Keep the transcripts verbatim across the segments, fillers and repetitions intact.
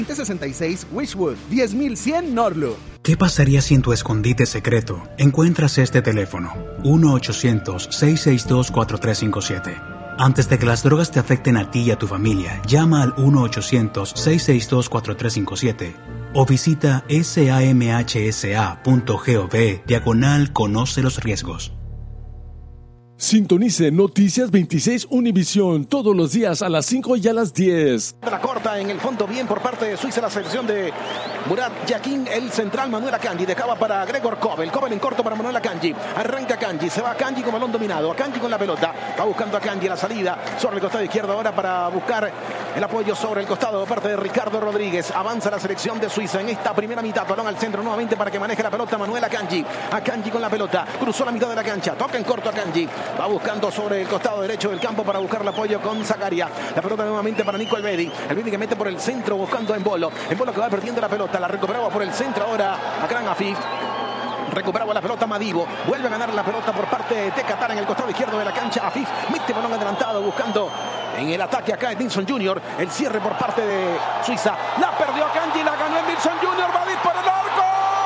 sesenta y seis Wishwood, diez mil cien Norlu. ¿Qué pasaría si en tu escondite secreto encuentras este teléfono? uno ochocientos, seiscientos sesenta y dos, cuatro tres cinco siete. Antes de que las drogas te afecten a ti y a tu familia, llama al uno ochocientos, seiscientos sesenta y dos, cuatro tres cinco siete o visita samhsa punto gov diagonal conoce los riesgos. Sintonice Noticias veintiséis Univisión todos los días a las cinco y a las diez. La corta en el fondo bien por parte de Suiza, la selección de Murat Yakin, el central Manuel Akanji, dejaba para Gregor Kobel, Kobel en corto para Manuel Akanji, arranca Akanji, se va Akanji con balón dominado, Akanji con la pelota, va buscando Akanji la salida sobre el costado izquierdo ahora para buscar el apoyo sobre el costado de parte de Ricardo Rodríguez, avanza la selección de Suiza en esta primera mitad, balón al centro nuevamente para que maneje la pelota Manuel Akanji, Akanji con la pelota, cruzó la mitad de la cancha, toca en corto Akanji, va buscando sobre el costado derecho del campo para buscar el apoyo con Zakaria. La pelota nuevamente para Nico Elvedi. Elvedi que mete por el centro buscando a Embolo. Embolo que va perdiendo la pelota. La recuperaba por el centro ahora Akram Afif. Recuperaba la pelota Madibo. Vuelve a ganar la pelota por parte de Qatar en el costado izquierdo de la cancha. Afif mete balón adelantado buscando en el ataque acá Edinson junior El cierre por parte de Suiza. La perdió Akanji. La ganó Edinson junior Va a disparar el arco.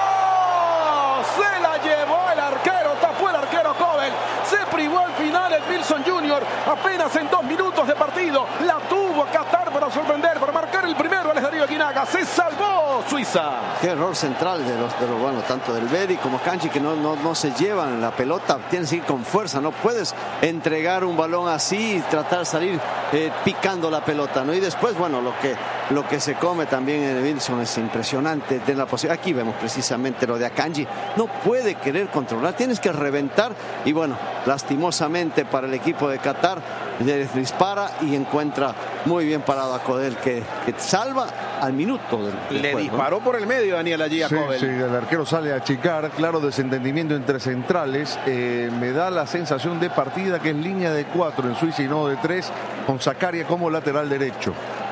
Se la llevó el arquero. Tapó el arquero Kobel. Se privó al final el Wilson junior Apenas en dos minutos de partido. La tuvo Qatar para sorprender, para marcar el primero al Darío Guinaga. Se salvó Suiza. Qué error central de los, de los bueno, tanto del Bedi como Kanji, que no, no, no se llevan la pelota. Tienes que ir con fuerza. No puedes entregar un balón así y tratar de salir eh, picando la pelota, ¿no? Y después, bueno, lo que, lo que se come también en Wilson es impresionante. De la posibilidad. Aquí vemos precisamente lo de Akanji. No puede querer controlar. Tienes que reventar. Y bueno, lastimosamente para el equipo de Qatar, le dispara y encuentra muy bien parado a Kobel, que, que salva al minuto del, del Le juego. disparó por el medio Daniel allí a Sí, Kobel. sí, el arquero sale a achicar, claro, desentendimiento entre centrales. Eh, me da la sensación de partida que es línea de cuatro en Suiza y no de tres, con Zakaria como lateral derecho.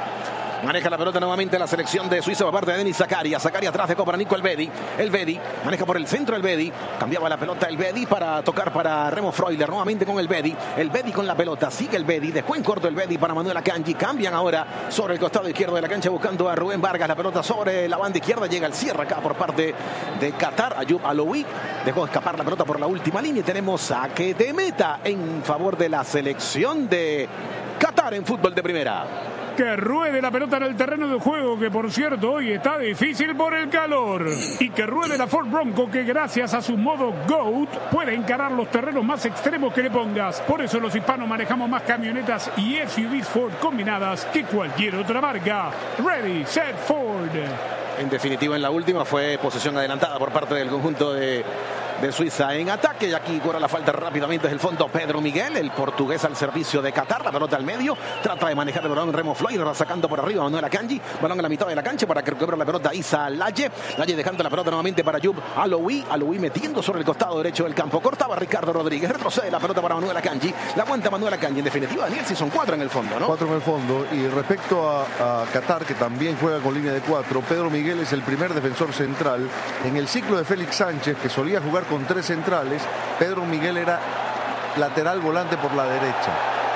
Maneja la pelota nuevamente la selección de Suiza por parte de Denis Zakaria. Zakaria atrás de para Nico Elvedi. Elvedi maneja por el centro Elvedi. Cambiaba la pelota Elvedi para tocar para Remo Freuler. Nuevamente con Elvedi. Elvedi con la pelota. Sigue Elvedi. Dejó en corto Elvedi para Manuel Akanji. Cambian ahora sobre el costado izquierdo de la cancha buscando a Rubén Vargas. La pelota sobre la banda izquierda. Llega el cierre acá por parte de Qatar. Ayub Aloui dejó escapar la pelota por la última línea. Y tenemos saque de meta en favor de la selección de Qatar en fútbol de primera. Que ruede la pelota en el terreno de juego, que por cierto hoy está difícil por el calor. Y que ruede la Ford Bronco, que gracias a su modo GOAT puede encarar los terrenos más extremos que le pongas. Por eso los hispanos manejamos más camionetas y S U Vs Ford combinadas que cualquier otra marca. Ready, set, Ford. En definitiva, en la última fue posesión adelantada por parte del conjunto de, de Suiza en ataque. Y aquí cobra la falta rápidamente desde el fondo Pedro Miguel, el portugués al servicio de Qatar. La pelota al medio, trata de manejar el balón Remo Freuler, va sacando por arriba Manuel Akanji. Balón a la mitad de la cancha para que recupere la pelota Isa Laye. Laye dejando la pelota nuevamente para Ayub Aloui. Aloui metiendo sobre el costado derecho del campo. Cortaba Ricardo Rodríguez, retrocede la pelota para Manuel Akanji. La aguanta Manuel Akanji. En definitiva, Daniel, si son cuatro en el fondo, ¿no? Cuatro en el fondo. Y respecto a, a Qatar, que también juega con línea de cuatro, Pedro Miguel es el primer defensor central. En el ciclo de Félix Sánchez, que solía jugar con tres centrales, Pedro Miguel era lateral volante por la derecha.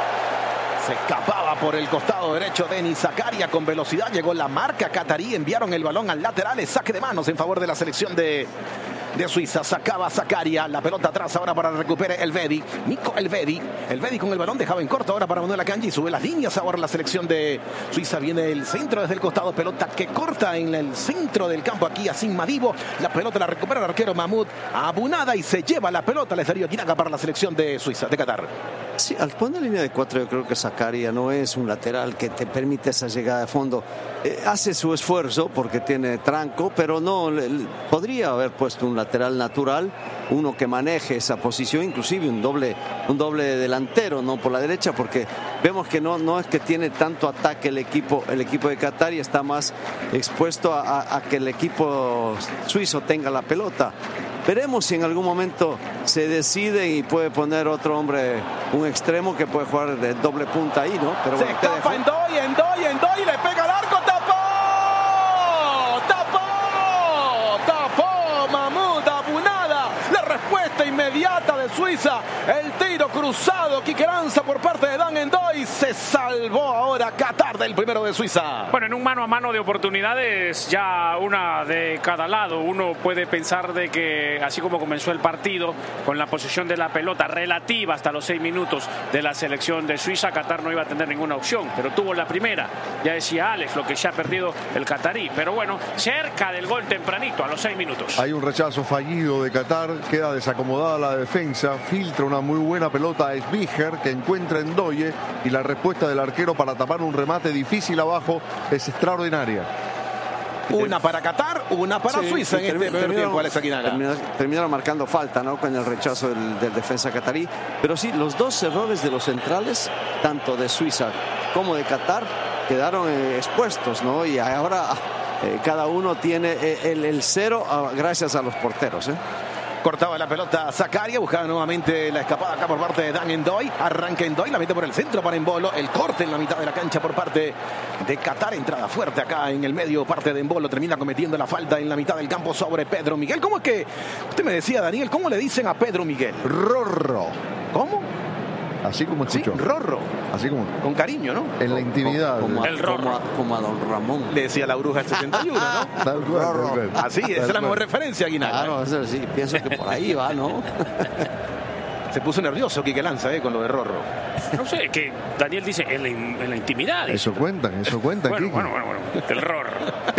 Se escapaba por el costado derecho Denis Zakaria con velocidad. Llegó la marca catarí. Enviaron el balón al lateral. Es saque de manos en favor de la selección de, de Suiza. Sacaba Zakaria. La pelota atrás ahora para recupere Elvedi. Nico Elvedi. Elvedi con el balón dejaba en corto ahora para Manuel Akanji. Sube las líneas ahora la selección de Suiza. Viene el centro desde el costado. Pelota que corta en el centro del campo aquí a Sin Madibo. La pelota la recupera el arquero Mahmoud Abunada y se lleva la pelota. Les daría Guinaga para la selección de Suiza, de Qatar. Sí, al poner línea de cuatro yo creo que Zakaria no es un lateral que te permite esa llegada de fondo. Eh, hace su esfuerzo porque tiene tranco, pero no le, le, podría haber puesto un lateral natural, uno que maneje esa posición, inclusive un doble, un doble delantero, no por la derecha, porque vemos que no, no es que tiene tanto ataque el equipo, el equipo de Qatar y está más expuesto a, a, a que el equipo suizo tenga la pelota. Veremos si en algún momento se decide y puede poner otro hombre, un extremo que puede jugar de doble punta ahí, ¿no? Pero se bueno, escapa en doy, en doy, en doy, le pega al arco, tapó, tapó, tapó Mahmoud Abunada. La respuesta inmediata de Suiza, el tiro cruzado, Quique Lanza por parte de Dan Endoy. Se salvó ahora Qatar del primero de Suiza. Bueno, en un mano a mano de oportunidades, ya una de cada lado. Uno puede pensar de que, así como comenzó el partido, con la posesión de la pelota relativa hasta los seis minutos de la selección de Suiza, Qatar no iba a tener ninguna opción, pero tuvo la primera. Ya decía Alex, lo que se ha perdido el qatarí. Pero bueno, cerca del gol tempranito, a los seis minutos. Hay un rechazo fallido de Qatar, queda desacomodada la defensa, filtra una muy buena pelota a Sbiger, que encuentra en Ndoye, y la respuesta del arquero para tapar un remate difícil abajo es extraordinaria. Una para Qatar, una para sí, Suiza en este primer terminaron, tiempo, Alex Aguinaga. Terminaron, terminaron marcando falta, ¿no?, con el rechazo del, del defensa qatarí. Pero sí, los dos errores de los centrales, tanto de Suiza como de Qatar, quedaron eh, expuestos, ¿no? Y ahora eh, cada uno tiene eh, el, el cero ah, gracias a los porteros, ¿eh? Cortaba la pelota Zakaria, buscaba nuevamente la escapada acá por parte de Dan Endoy. Arranca Endoy, la mete por el centro para Embolo. El corte en la mitad de la cancha por parte de Qatar. Entrada fuerte acá en el medio, parte de Embolo. Termina cometiendo la falta en la mitad del campo sobre Pedro Miguel. ¿Cómo es que, usted me decía, Daniel, cómo le dicen a Pedro Miguel? Rorro. ¿Cómo? Así como escuchó. Sí, Rorro. Así como. Con cariño, ¿no? En la intimidad. Como, como, el Rorro. Como a, como a don Ramón. Le decía la bruja del setenta y uno, ¿no? Rorro. Así, esa es la mejor referencia, Aguinaga. Claro, eso sí, pienso que por ahí va, ¿no? Se puso nervioso Quique Lanza, ¿eh?, con lo de Rorro. No sé, que Daniel dice en la, en la intimidad. Eso cuentan, eso cuentan, bueno, Quique. bueno, bueno, bueno, el Rorro.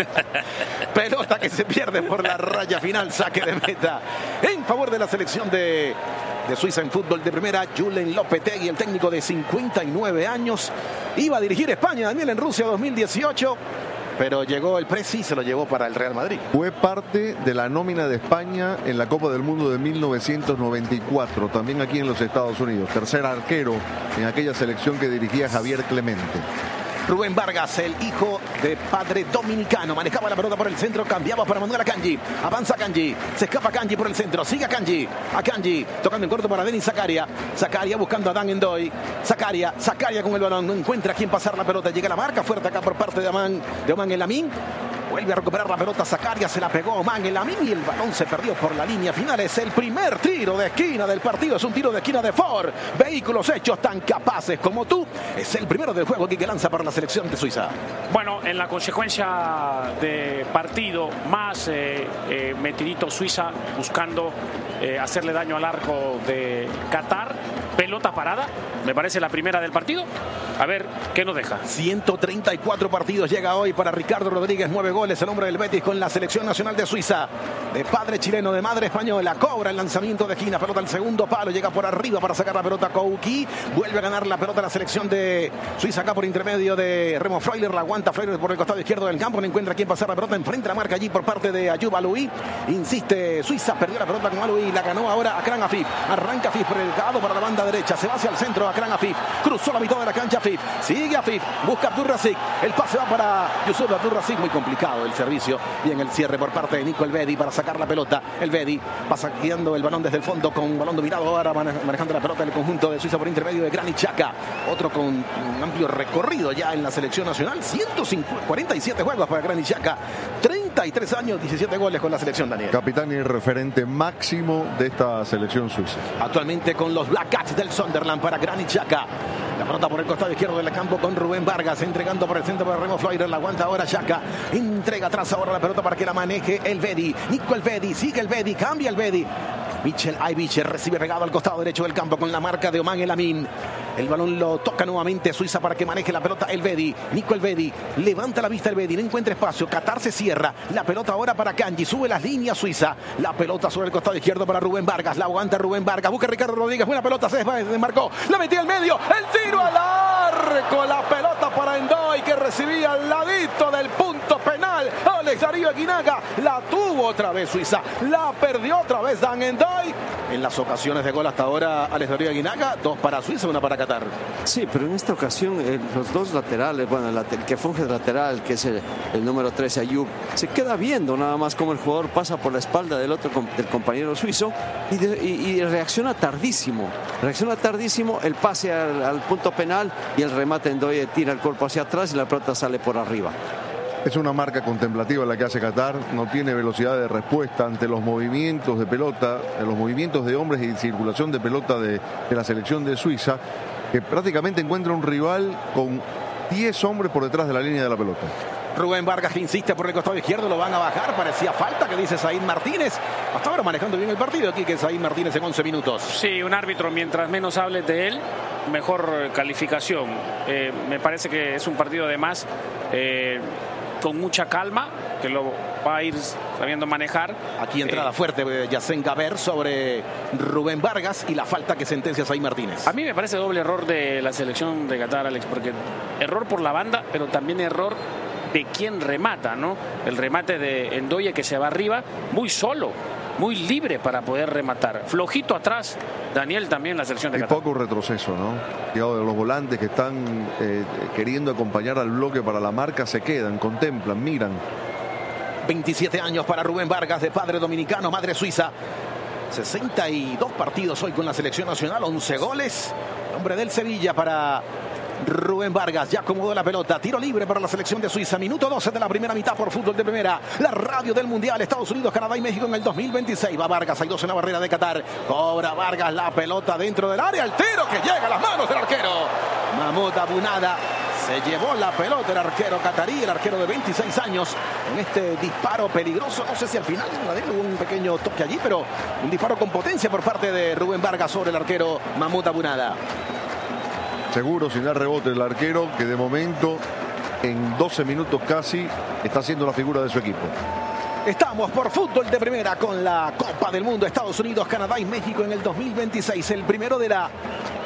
Pelota que se pierde por la raya final, saque de meta en favor de la selección de, de Suiza en fútbol de primera. Julen Lopetegui, el técnico de cincuenta y nueve años, iba a dirigir España, Daniel, en Rusia dos mil dieciocho, pero llegó el Presi y se lo llevó para el Real Madrid. Fue parte de la nómina de España en la Copa del Mundo de mil novecientos noventa y cuatro, también aquí en los Estados Unidos. Tercer arquero en aquella selección que dirigía Javier Clemente. Rubén Vargas, el hijo de padre dominicano, manejaba la pelota por el centro, cambiaba para Manuel Akanji, avanza Akanji, se escapa Akanji por el centro, sigue Akanji, Akanji tocando en corto para Denis Zakaria, Zakaria buscando a Dan Endoy, Zakaria, Zakaria con el balón, no encuentra a quién pasar la pelota, llega la marca fuerte acá por parte de Oman, de Oman El Amin. Vuelve a recuperar la pelota Zakaria, se la pegó Oman El Amin y el balón se perdió por la línea final. Es el primer tiro de esquina del partido, es un tiro de esquina de Ford. Vehículos hechos tan capaces como tú. Es el primero del juego que lanza para la selección de Suiza. Bueno, en la consecuencia de partido, más eh, eh, metidito Suiza buscando eh, hacerle daño al arco de Qatar. Pelota parada, me parece la primera del partido. A ver, ¿qué nos deja? ciento treinta y cuatro partidos llega hoy para Ricardo Rodríguez, nueve goles, el hombre del Betis con la selección nacional de Suiza. De padre chileno, de madre española, cobra el lanzamiento de esquina, pelota al segundo palo, llega por arriba para sacar la pelota Kouki. Vuelve a ganar la pelota la selección de Suiza acá por intermedio de Remo Freuler, la aguanta Freuler por el costado izquierdo del campo, no encuentra quién pasar la pelota, enfrente la marca allí por parte de Ayoub Aloui. Insiste Suiza, perdió la pelota con Aloui, la ganó ahora Akran Afif. Arranca Afif por el lado para la banda derecha, se va hacia el centro Akran Afif, cruzó la mitad de la cancha Afif, sigue Afif, busca Abdurrazik, el pase va para Yusuf Abdurrazik, muy complicado el servicio, bien el cierre por parte de Nico Elvedi para sacar la pelota. Elvedi va saqueando el balón desde el fondo con balón dominado ahora manejando la pelota del conjunto de Suiza por intermedio de Granit Xhaka, otro con un amplio recorrido ya en la selección nacional, ciento cuarenta y siete juegos para Granit Xhaka, treinta y tres años, diecisiete goles con la selección, Daniel. Capitán y referente máximo de esta selección suiza. Actualmente con los Black Cats del Sunderland para Granit Xhaka. La pelota por el costado izquierdo del campo con Rubén Vargas, entregando por el centro para Remo Freuler, la aguanta ahora Xhaka, entrega atrás ahora la pelota para que la maneje Elvedi, Nico Elvedi, sigue Elvedi, cambia Elvedi, Michel Aybiche recibe pegado al costado derecho del campo con la marca de Oman El Amin. El balón lo toca nuevamente Suiza para que maneje la pelota Elvedi, Nico Elvedi, levanta la vista Elvedi, no encuentra espacio, Qatar se cierra, la pelota ahora para Kanji, sube las líneas Suiza, la pelota sobre el costado izquierdo para Rubén Vargas, la aguanta Rubén Vargas, busca Ricardo Rodríguez, buena pelota, se desmarcó, la metió al medio, el tiro al arco, la pelota para Endoy que recibía al ladito del punto penal, Alex Darío Aguinaga, la tuvo otra vez Suiza, la perdió otra vez Dan Endoy. En las ocasiones de gol hasta ahora, Alex Darío Aguinaga, dos para Suiza, una para Qatar. Sí, pero en esta ocasión eh, los dos laterales, bueno, el, el que funge de lateral, que es el, el número trece, Ayoub, se queda viendo nada más como el jugador pasa por la espalda del otro del compañero suizo y, de, y, y reacciona tardísimo. Reacciona tardísimo, el pase al, al punto penal y el remate en Endoy tira el cuerpo hacia atrás y la pelota sale por arriba. Es una marca contemplativa la que hace Qatar, no tiene velocidad de respuesta ante los movimientos de pelota, los movimientos de hombres y circulación de pelota de, de la selección de Suiza, que prácticamente encuentra un rival con diez hombres por detrás de la línea de la pelota. Rubén Vargas que insiste por el costado izquierdo, lo van a bajar, parecía falta, que dice Said Martínez. Hasta ahora manejando bien el partido aquí, que Said Martínez en once minutos. Sí, un árbitro, mientras menos hables de él, mejor calificación. Eh, me parece que es un partido además eh, con mucha calma, que lo va a ir sabiendo manejar. Aquí entrada eh, fuerte Yacén Gaber sobre Rubén Vargas y la falta que sentencia Said Martínez. A mí me parece doble error de la selección de Qatar, Alex, porque error por la banda, pero también error de quien remata, ¿no? El remate de Endoye, que se va arriba muy solo, muy libre para poder rematar. Flojito atrás, Daniel, también la selección de y Qatar. Poco retroceso, ¿no? Digamos, los volantes que están eh, queriendo acompañar al bloque para la marca se quedan, contemplan, miran. veintisiete años para Rubén Vargas, de padre dominicano, madre suiza. sesenta y dos partidos hoy con la selección nacional, once goles. Hombre del Sevilla para Rubén Vargas, ya acomodó la pelota, tiro libre para la selección de Suiza, minuto doce de la primera mitad por Fútbol de Primera, la radio del Mundial, Estados Unidos, Canadá y México en el dos mil veintiséis. Va Vargas, hay dos en la barrera de Qatar, cobra Vargas la pelota dentro del área, el tiro que llega a las manos del arquero Mahmoud Abunada. Se llevó la pelota el arquero catarí, el arquero de veintiséis años, en este disparo peligroso. No sé si al final hubo un pequeño toque allí, pero un disparo con potencia por parte de Rubén Vargas sobre el arquero Mahmoud Abunada. Seguro, sin dar rebote el arquero, que de momento en doce minutos casi está siendo la figura de su equipo. Estamos por Fútbol de Primera con la Copa del Mundo, Estados Unidos, Canadá y México en el dos mil veintiséis, el primero de la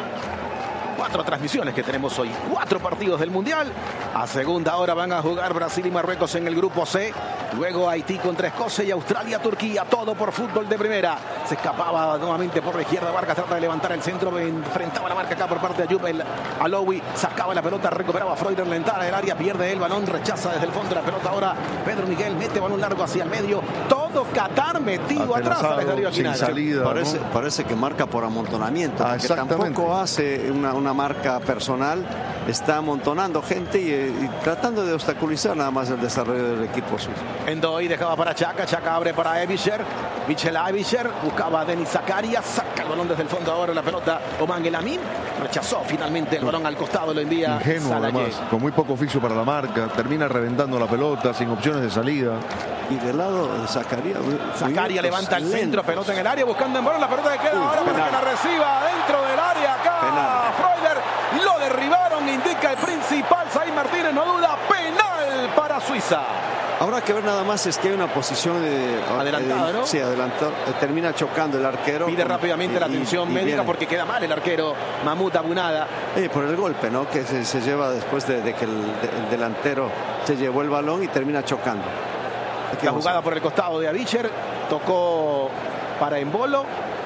cuatro transmisiones que tenemos hoy, cuatro partidos del Mundial. A segunda hora van a jugar Brasil y Marruecos en el grupo C, luego Haití contra Escocia y Australia, Turquía, todo por Fútbol de Primera. Se escapaba nuevamente por la izquierda, Vargas trata de levantar el centro, enfrentaba la marca acá por parte de Ayub el Alowi, sacaba la pelota, recuperaba Freuler, la entrada del área, pierde el balón, rechaza desde el fondo la pelota. Ahora Pedro Miguel mete balón largo hacia el medio, todo Qatar metido atrás al estadio sin salida, parece, ¿no? Parece que marca por amontonamiento, ah, porque tampoco hace una, una marca personal, está amontonando gente y, y tratando de obstaculizar nada más el desarrollo del equipo suyo. Endoy dejaba para Chaca, Chaca abre para Ebischer, Michel Ebischer buscaba a Denis Zakaria, saca el balón desde el fondo, ahora la pelota Oman El Amin, rechazó finalmente el balón al costado, lo envía ingenuo además, con muy poco oficio para la marca, termina reventando la pelota sin opciones de salida. Y del lado de Zakaria, Zakaria levanta el centro, pelota en el área, buscando en balón, la pelota que queda Uy, ahora penal. Para que la reciba dentro del área, acá Freuler, lo derribaron, indica el principal Said Martínez, no duda, penal para Suiza. Habrá que ver nada más, es que hay una posición de, adelantada, de, ¿no? Sí, adelantado, termina chocando el arquero. Pide con, rápidamente y, la atención y, médica y viene, porque queda mal el arquero Mahmoud Abunada. Eh, por el golpe, ¿no? Que se, se lleva después de, de que el, de, el delantero se llevó el balón y termina chocando. La jugada por el costado de Abischer, tocó para Embolo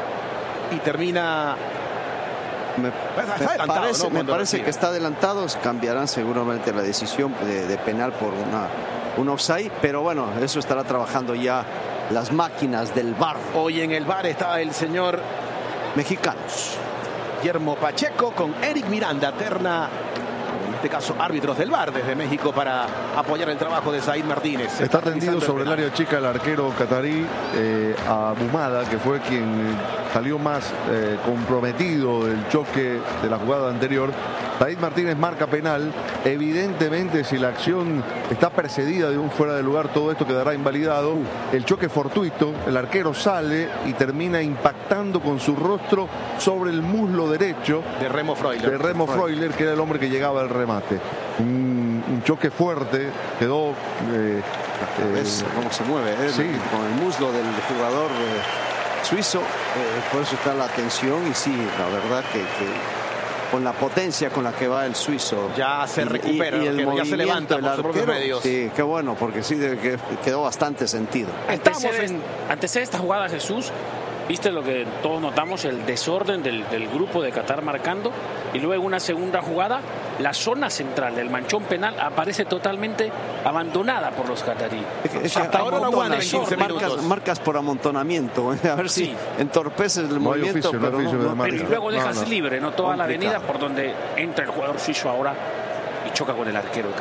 y termina... Me, me parece, ¿no? me parece que está adelantado, cambiarán seguramente la decisión de, de penal por una, un offside, pero bueno, eso estará trabajando ya las máquinas del V A R. Hoy en el V A R está el señor mexicanos Guillermo Pacheco con Eric Miranda, terna, en este caso árbitros del V A R desde México, para apoyar el trabajo de Said Martínez. Está tendido sobre el área chica el arquero catarí, eh, a Bumada, que fue quien salió más eh, comprometido del choque de la jugada anterior. Said Martínez marca penal. Evidentemente, si la acción está precedida de un fuera de lugar, todo esto quedará invalidado. El choque fortuito, el arquero sale y termina impactando con su rostro sobre el muslo derecho de Remo Freuler, de Remo Freuler, que era el hombre que llegaba al remate. Un, un choque fuerte, quedó... Eh, ¿Ves eh, cómo se mueve? Eh? Sí. Con el muslo del jugador eh, suizo, eh, por eso está la tensión y sí, la verdad que... que con la potencia con la que va el suizo. Ya se recupera, y, y el ya se levanta por sus propios medios. Sí, qué bueno, porque sí que quedó bastante sentido. Antecede, en... antecede esta jugada, Jesús. Viste lo que todos notamos, el desorden del, del grupo de Qatar marcando, y luego una segunda jugada, la zona central del manchón penal aparece totalmente abandonada por los cataríes. Es que hasta ahora la aguantan en quince marcas, marcas por amontonamiento, a ver si sí. entorpeces el no movimiento, oficio, pero, no no, no, pero y luego dejas no, no. libre no toda Complicado. La avenida por donde entra el jugador suizo ahora y choca con el arquero de Qatar.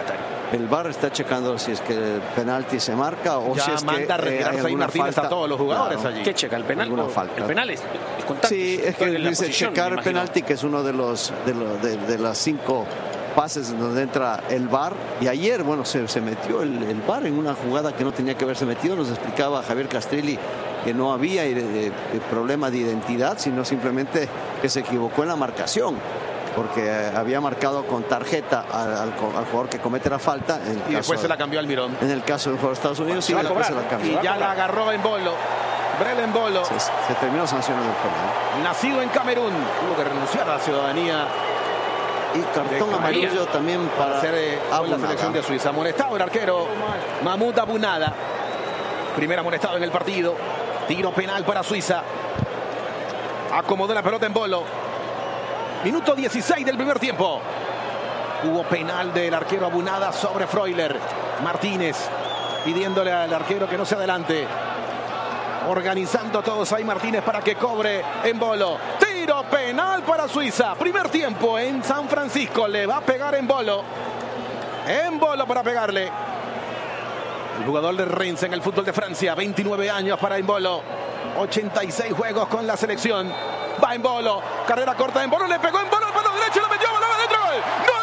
el V A R está checando si es que el penalti se marca o ya si es manda que a retirarse eh, ahí Martínez falta. a todos los jugadores Claro. allí. ¿Qué checa? ¿El penal? Alguna falta. El penal es el contacto. Sí, es que en la dice posición, checar me el imagino. penalti, que es uno de los de, los, de, de las cinco pases en donde entra el V A R. Y ayer, bueno, se, se metió el, el V A R en una jugada que no tenía que haberse metido. Nos explicaba Javier Castrilli que no había de, de, de problema de identidad, sino simplemente que se equivocó en la marcación, porque eh, había marcado con tarjeta al, al, al jugador que comete la falta. En el Y caso, después se la cambió Almirón. En el caso del jugador de Estados Unidos, Se sí, va a después cobrar. se la cambió. Y ya la agarró en Bolo. Brel Bolo. Se, se terminó sancionando el penal. Nacido en Camerún. Tuvo que renunciar a la ciudadanía. Y cartón amarillo también para hacer eh, con la selección de Suiza. Amonestado el arquero Mahmoud Abunada. Primer amonestado en el partido. Tiro penal para Suiza. Acomodó la pelota en Bolo. Minuto dieciséis del primer tiempo. Hubo penal del arquero Abunada sobre Freuler. Martínez pidiéndole al arquero que no se adelante. Organizando todos ahí Martínez para que cobre en Bolo. Tiro penal para Suiza. Primer tiempo en San Francisco. Le va a pegar en Bolo. En Bolo para pegarle. El jugador de Reims en el fútbol de Francia. veintinueve años para Embolo. ochenta y seis juegos con la selección. Va Embolo. Carrera corta de Embolo. Le pegó Embolo. El palo derecho. Lo metió. Balón adentro. ¡Gol!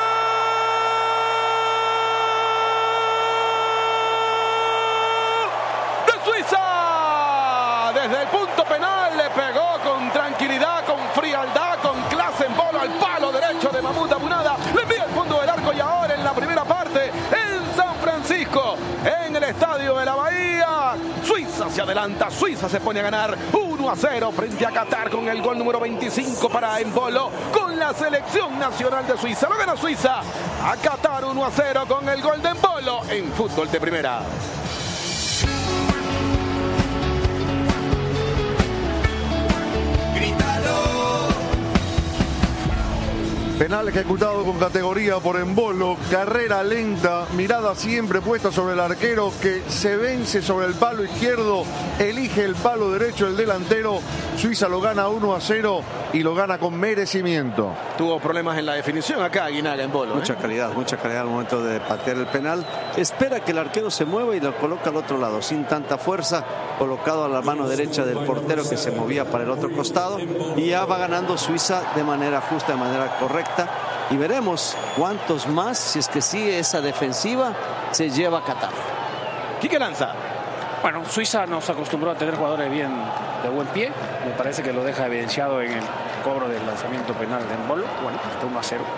Desde el punto penal le pegó con tranquilidad, con frialdad, con clase en Bolo al palo derecho de Mahmoud Abunada. Le envía al fondo del arco y ahora en la primera parte en San Francisco, en el estadio de la Bahía. Suiza se adelanta, Suiza se pone a ganar uno a cero frente a Qatar con el gol número veinticinco para Embolo con la selección nacional de Suiza. Lo gana Suiza a Qatar uno a cero con el gol de Embolo en fútbol de primera. Penal ejecutado con categoría por Embolo, carrera lenta, mirada siempre puesta sobre el arquero que se vence sobre el palo izquierdo, elige el palo derecho el delantero. Suiza lo gana uno a cero y lo gana con merecimiento. Tuvo problemas en la definición acá Aguinaga en Bolo. Mucha ¿eh? calidad, mucha calidad al momento de patear el penal. Espera que el arquero se mueva y lo coloca al otro lado, sin tanta fuerza, colocado a la mano derecha del portero que se movía para el otro costado. Y ya va ganando Suiza de manera justa, de manera correcta. Y veremos cuántos más, si es que sigue esa defensiva, se lleva a Qatar. Quique Lanza. Bueno, Suiza nos acostumbró a tener jugadores bien de buen pie. Me parece que lo deja evidenciado en el cobro del lanzamiento penal de Embolo. Bueno, está uno a cero.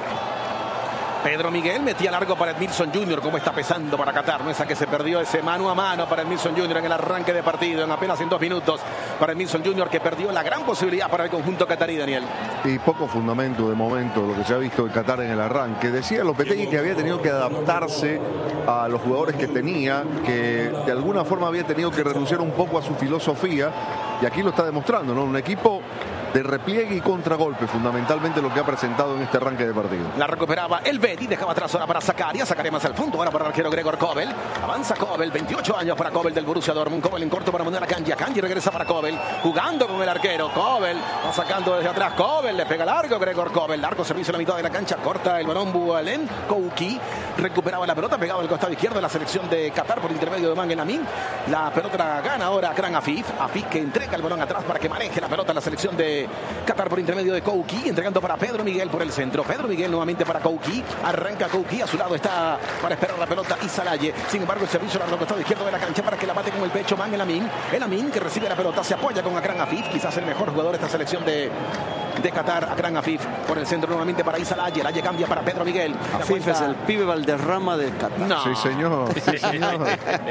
Pedro Miguel metía largo para Edmilson junior Cómo está pesando para Qatar. No es a que se perdió ese mano a mano para Edmilson junior en el arranque de partido. En apenas en dos minutos para Edmilson junior que perdió la gran posibilidad para el conjunto catarí, Daniel. Y poco fundamento de momento lo que se ha visto de Qatar en el arranque. Decía Lopetegui que había tenido que adaptarse a los jugadores que tenía, que de alguna forma había tenido que renunciar un poco a su filosofía. Y aquí lo está demostrando, ¿no? Un equipo de repliegue y contragolpe, fundamentalmente lo que ha presentado en este arranque de partido. La recuperaba el Betty, dejaba atrás ahora para Zakaria, Zakaria más al fondo, ahora para el arquero Gregor Kobel. Avanza Kobel, veintiocho años para Kobel del Borussia Dortmund. Kobel en corto para Manuel Akanji. Akanji regresa para Kobel, jugando con el arquero. Kobel va sacando desde atrás. Kobel le pega largo Gregor Kobel. Largo servicio a la mitad de la cancha, corta el balón Boualen. Kouki recuperaba la pelota, pegaba al costado izquierdo de la selección de Qatar por intermedio de Man El Amin. La pelota la gana ahora Akran Afif. Afif que entrega el balón atrás para que maneje la pelota en la selección de Qatar por intermedio de Kouki, entregando para Pedro Miguel por el centro. Pedro Miguel nuevamente para Kouki. Arranca Kouki, a su lado está para esperar la pelota Isalaye. Sin embargo, el servicio al costado izquierdo de la cancha para que la bate con el pecho Man El Amin. El Amin que recibe la pelota, se apoya con Akran Afif, quizás el mejor jugador de esta selección de, de Qatar. Akran Afif por el centro nuevamente para Isalaye. Laye cambia para Pedro Miguel. Afif es el pibe Valderrama de Qatar. No. Sí, señor. Sí, señor.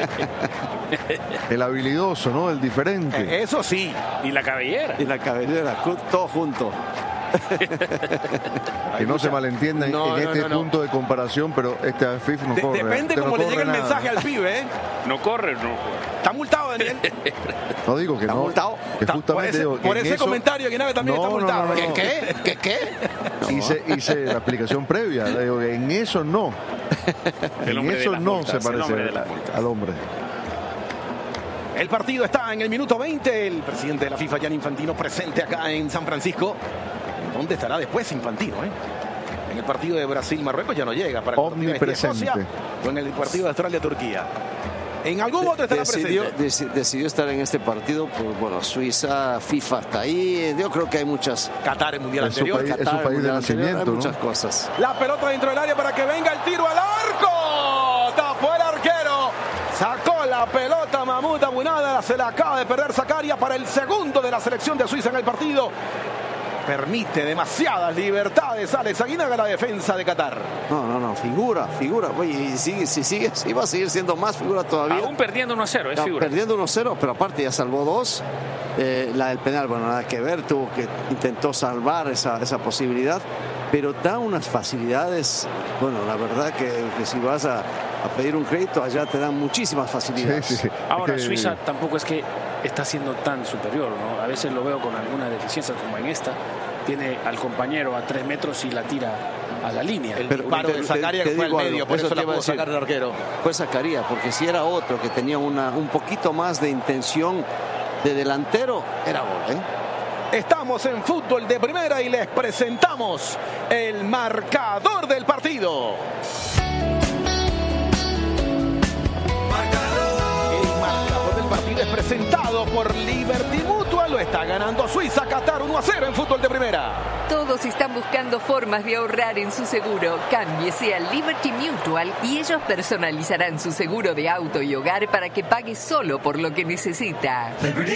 El habilidoso, ¿no? El diferente. Eso sí. Y la cabellera. Y la cabellera, todo junto. Que no se malentienda en, No, en no, este no, no. punto de comparación, pero este Afif no De- corre. depende Este no cómo le corre llegue el nada. mensaje al pibe, ¿eh? No corre, no. Está multado, Daniel. No digo que Está no. multado. Que Está- justamente por ese, digo que por en ese eso- comentario que Nave también No, está no, multado. no, no. ¿Qué, qué? ¿Qué, qué? Hice, hice la explicación previa. Le digo que en eso no. El En hombre de eso las no multas, se el parece hombre de las multas. al hombre. El partido está en el minuto veinte. El presidente de la FIFA, Gianni Infantino, presente acá en San Francisco. ¿Dónde estará después Infantino, eh? En el partido de Brasil-Marruecos ya no llega para omnipresente. O en el partido de Australia-Turquía. En algún otro estará decidió, presente. dec- decidió estar en este partido, pues bueno, Suiza, FIFA está ahí. Yo creo que hay muchas. Qatar en mundial Es su anterior. país- es Qatar, su país de mundial anterior, nacimiento, hay ¿no? muchas cosas. La pelota dentro del área para que venga el tiro al arco. Tapó el arquero. Sacó la pelota Mahmoud Abunada. Se la acaba de perder Zakaria para el segundo de la selección de Suiza en el partido. Permite demasiadas libertades Alex Aguinaga, la defensa de Qatar. No, no, no, figura, figura. Oye, y sigue, si sigue, si va a seguir siendo más figura todavía. Aún perdiendo uno a cero, es No, figura. perdiendo uno cero, pero aparte ya salvó dos. Eh, la del penal, bueno, nada que ver, tuvo que intentó salvar esa, esa posibilidad, pero da unas facilidades. Bueno, la verdad que, que si vas a, a pedir un crédito, allá te dan muchísimas facilidades. Sí, sí. Ahora, Es que- Suiza tampoco es que está siendo tan superior, ¿no? A veces lo veo con alguna deficiencia, como en esta. Tiene al compañero a tres metros y la tira a la línea. El Pero disparo te- de Zakaria te que fue al digo algo, medio, por eso eso te la iba a pudo decir. sacar el arquero. Pues sacaría, porque si era otro que tenía una, un poquito más de intención de delantero, era gol, ¿eh? Estamos en fútbol de primera y les presentamos el marcador del partido. El marcador del partido es presentado por Liberty Mutual. Lo está ganando Suiza, Qatar uno a cero en fútbol de primera. Todos están buscando formas de ahorrar en su seguro. Cámbiese a Liberty Mutual y ellos personalizarán su seguro de auto y hogar para que pague solo por lo que necesita.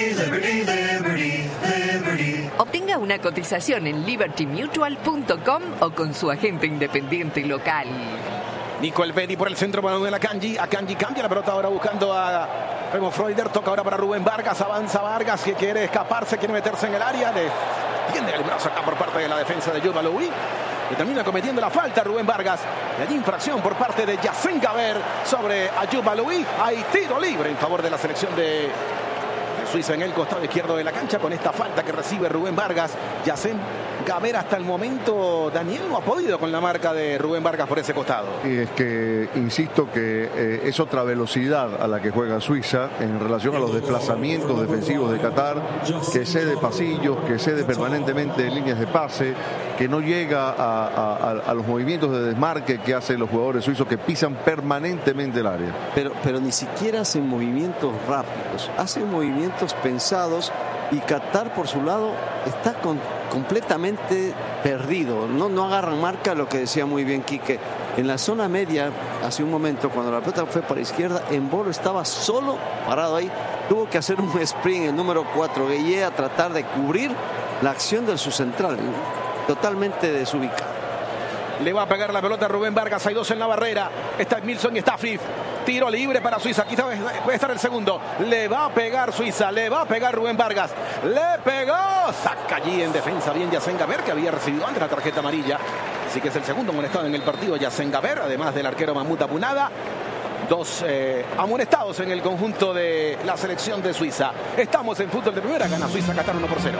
Obtenga una cotización en liberty mutual punto com o con su agente independiente local. Nico Elvedi por el centro para Manuel Akanji. Akanji cambia la pelota ahora buscando a Remo Freuder. Toca ahora para Rubén Vargas. Avanza Vargas que quiere escaparse, quiere meterse en el área. Le tiende el brazo acá por parte de la defensa de Yuba Louis. Y termina cometiendo la falta Rubén Vargas. Y allí infracción por parte de Yacine Gaber sobre Ayub Aloui. Hay tiro libre en favor de la selección de, de Suiza en el costado izquierdo de la cancha con esta falta que recibe Rubén Vargas. Yacine Gaber hasta el momento, Daniel, no ha podido con la marca de Rubén Vargas por ese costado. Y es que insisto que eh, es otra velocidad a la que juega Suiza en relación a los desplazamientos defensivos de Qatar, que cede pasillos, que cede permanentemente líneas de pase, que no llega a, a, a los movimientos de desmarque que hacen los jugadores suizos que pisan permanentemente el área. Pero, pero ni siquiera hacen movimientos rápidos, hacen movimientos pensados y Qatar por su lado está con, completamente perdido, no, no agarran marca, lo que decía muy bien Quique. En la zona media, hace un momento, cuando la pelota fue para la izquierda, Embolo estaba solo parado ahí, tuvo que hacer un sprint el número cuatro, Gueye, a tratar de cubrir la acción del su central, totalmente desubicado. Le va a pegar la pelota a Rubén Vargas. Hay dos en la barrera. Está Milson y está Fif. Tiro libre para Suiza. Quizá puede estar el segundo. Le va a pegar Suiza. Le va a pegar Rubén Vargas. Le pegó. Saca allí en defensa bien Yacine Gaber, que había recibido antes la tarjeta amarilla. Así que es el segundo amonestado en el partido Yacine Gaber, además del arquero Mahmoud Abunada. Dos eh, amonestados en el conjunto de la selección de Suiza. Estamos en fútbol de primera. Gana Suiza, Qatar uno por cero.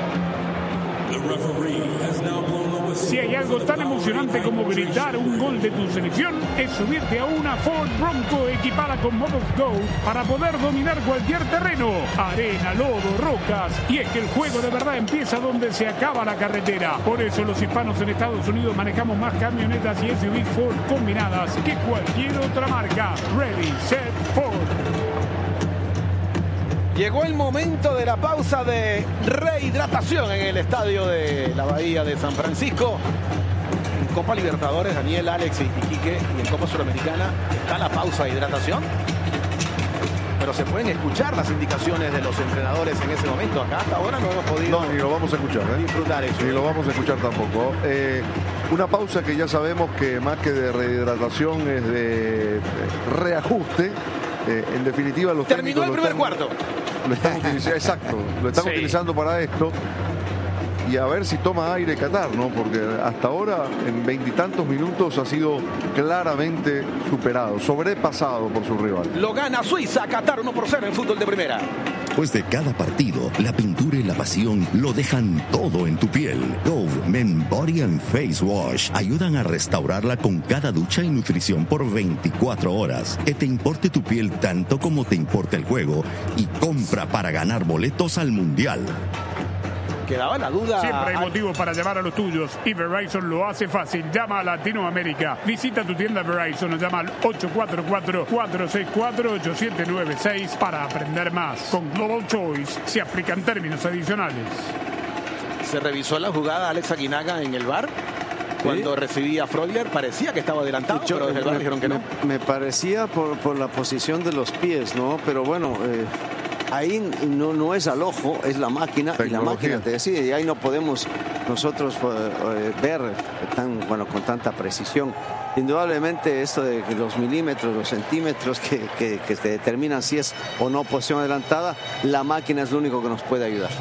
Si hay algo tan emocionante como gritar un gol de tu selección, es subirte a una Ford Bronco equipada con modos Go para poder dominar cualquier terreno, arena, lodo, rocas. Y es que el juego de verdad empieza donde se acaba la carretera. Por eso los hispanos en Estados Unidos manejamos más camionetas y S U Vs Ford combinadas que cualquier otra marca. Ready, set, Ford. Llegó el momento de la pausa de rehidratación en el estadio de la Bahía de San Francisco. En Copa Libertadores, Daniel, Alex y Quique, y en Copa Sudamericana está la pausa de hidratación. Pero se pueden escuchar las indicaciones de los entrenadores en ese momento. Acá hasta ahora no hemos podido No, ni lo vamos a escuchar, ¿eh? disfrutar eso. Ni lo vamos a escuchar tampoco. Eh, una pausa que ya sabemos que más que de rehidratación es de reajuste. Eh, en definitiva, los Terminó el técnicos lo primer están- cuarto. Lo están utilizando, exacto, lo están Sí. utilizando para esto. Y a ver si toma aire Qatar, ¿no? Porque hasta ahora, en veintitantos minutos, ha sido claramente superado, sobrepasado por su rival. Lo gana Suiza, Qatar uno por cero en fútbol de primera. Después de cada partido, la pintura y la pasión lo dejan todo en tu piel. Dove Men Body and Face Wash ayudan a restaurarla con cada ducha y nutrición por veinticuatro horas. Que te importe tu piel tanto como te importa el juego y compra para ganar boletos al Mundial. quedaba la duda. Siempre hay al... motivos para llamar a los tuyos y Verizon lo hace fácil. Llama a Latinoamérica. Visita tu tienda Verizon o llama al ocho cuatro cuatro, cuatro seis cuatro, ocho siete nueve seis para aprender más. Con Global Choice se aplican términos adicionales. Se revisó la jugada Alex Aguinaga en el V A R. Cuando ¿Sí? recibía a Freuler parecía que estaba adelantado, yo, pero desde el V A R dijeron que me, no. Me parecía por, por la posición de los pies, ¿no? Pero bueno, eh, ahí no, no es al ojo, es la máquina. Tecnología. Y la máquina te decide. Y ahí no podemos nosotros eh, ver tan, bueno, con tanta precisión. Indudablemente esto de los milímetros, los centímetros que, que, que te determinan si es o no posición adelantada, la máquina es lo único que nos puede ayudar.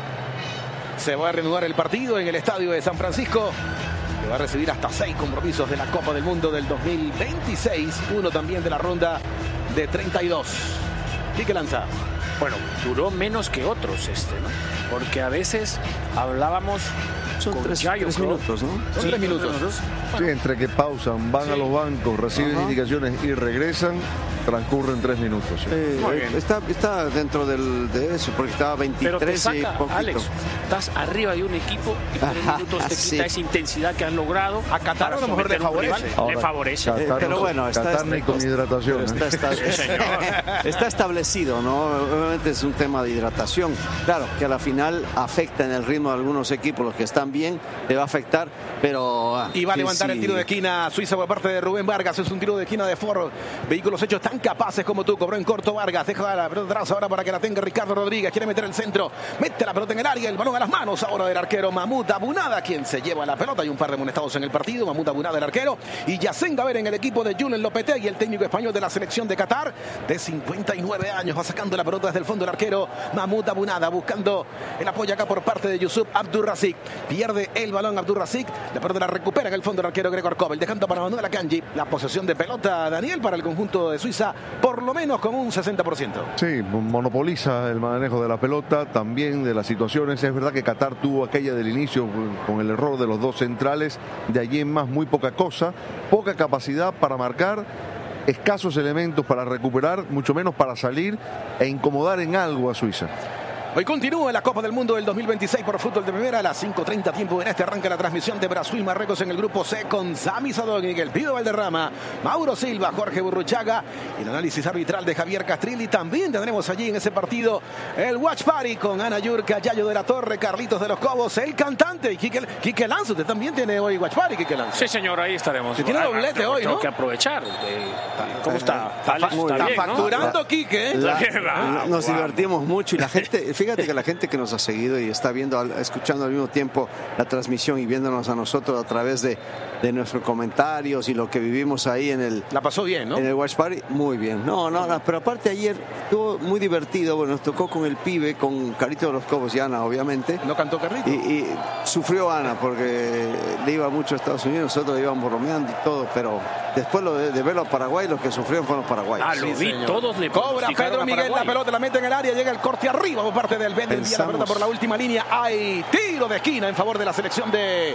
Se va a reanudar el partido en el estadio de San Francisco. Que va a recibir hasta seis compromisos de la Copa del Mundo del dos mil veintiséis. Uno también de la ronda de treinta y dos. Quique Lanza. Bueno, duró menos que otros este, ¿no? Porque a veces hablábamos... Son con tres, Yayo, tres minutos, ¿no? Son sí, tres minutos. Sí, entre que pausan, van sí. a los bancos, reciben Ajá. indicaciones y regresan, transcurren tres minutos. Sí. Eh, está, está dentro del, de eso, porque estaba veintitrés Pero te saca, y poquito. Alex, estás arriba de un equipo y tres Ajá, minutos te sí. quita esa intensidad que han logrado. A Qatar a lo mejor le favorece. Ahora, le favorece. Eh, pero bueno, está, Qatar ni con hidratación. Está, está, sí, está establecido, ¿no? Obviamente es un tema de hidratación. Claro, que a la final afecta en el ritmo de algunos equipos, los que están bien, le va a afectar, pero... Y va a levantar sí. el tiro de esquina Suiza por parte de Rubén Vargas. Es un tiro de esquina de Ford. Vehículos hechos tan capaces como tú. Cobró en corto Vargas. Deja la pelota atrás ahora para que la tenga Ricardo Rodríguez. Quiere meter el centro. Mete la pelota en el área. El balón a las manos ahora del arquero Mahmoud Abunada, quien se lleva la pelota. Hay un par de amonestados en el partido. Mahmoud Abunada, el arquero. Y Yacén Gaber en el equipo de Julen Lopetegui, el técnico español de la selección de Qatar, de cincuenta y nueve años. Va sacando la pelota desde el fondo el arquero Mahmoud Abunada, buscando el apoyo acá por parte de Yusuf Abdurrazik. Pierde el balón Abdurrazik. La pelota la recupera en el fondo el arquero Gregor Kobel, dejando para Manuel Akanji la posesión de pelota, Daniel, para el conjunto de Suiza, por lo menos con un sesenta por ciento. Sí, monopoliza el manejo de la pelota, también de las situaciones. Es verdad que Qatar tuvo aquella del inicio con el error de los dos centrales, de allí en más muy poca cosa, poca capacidad para marcar, escasos elementos para recuperar, mucho menos para salir e incomodar en algo a Suiza. Hoy continúa la Copa del Mundo del dos mil veintiséis por fútbol de primera a las cinco treinta tiempo en este. Arranca la transmisión de Brasil y Marruecos en el grupo C con Sami Sadogni, el Pido Valderrama, Mauro Silva, Jorge Burruchaga y el análisis arbitral de Javier Castrilli. También tendremos allí en ese partido el Watch Party con Ana Yurka, Yayo de la Torre, Carlitos de los Cobos, el cantante y Quique, Quique Lanza. Usted también tiene hoy Watch Party, Quique Lanza. Sí, señor, ahí estaremos. Se tiene doblete hoy, ¿no? Tengo que aprovechar. ¿Cómo está? Está, está, está, está bien, facturando, ¿no? Quique. La, la, nos divertimos mucho y la gente, fíjate que la gente que nos ha seguido y está viendo, escuchando al mismo tiempo la transmisión y viéndonos a nosotros a través de, de nuestros comentarios y lo que vivimos ahí en el... La pasó bien, ¿no? En el Watch Party, muy bien. No, no, no, pero aparte ayer estuvo muy divertido. Bueno, nos tocó con el pibe, con Carlitos de los Cobos y Ana, obviamente. ¿No cantó Carlitos? Y, y sufrió Ana porque le iba mucho a Estados Unidos, nosotros le íbamos bromeando y todo, pero después lo de, de verlo a Paraguay, los que sufrieron fueron los paraguayos. Ah, lo sí, vi, señor. Todos le cobra Pedro Miguel, la pelota la mete en el área, llega el corte arriba por parte del Ben, envía la pelota por la última línea. Hay tiro de esquina en favor de la selección de...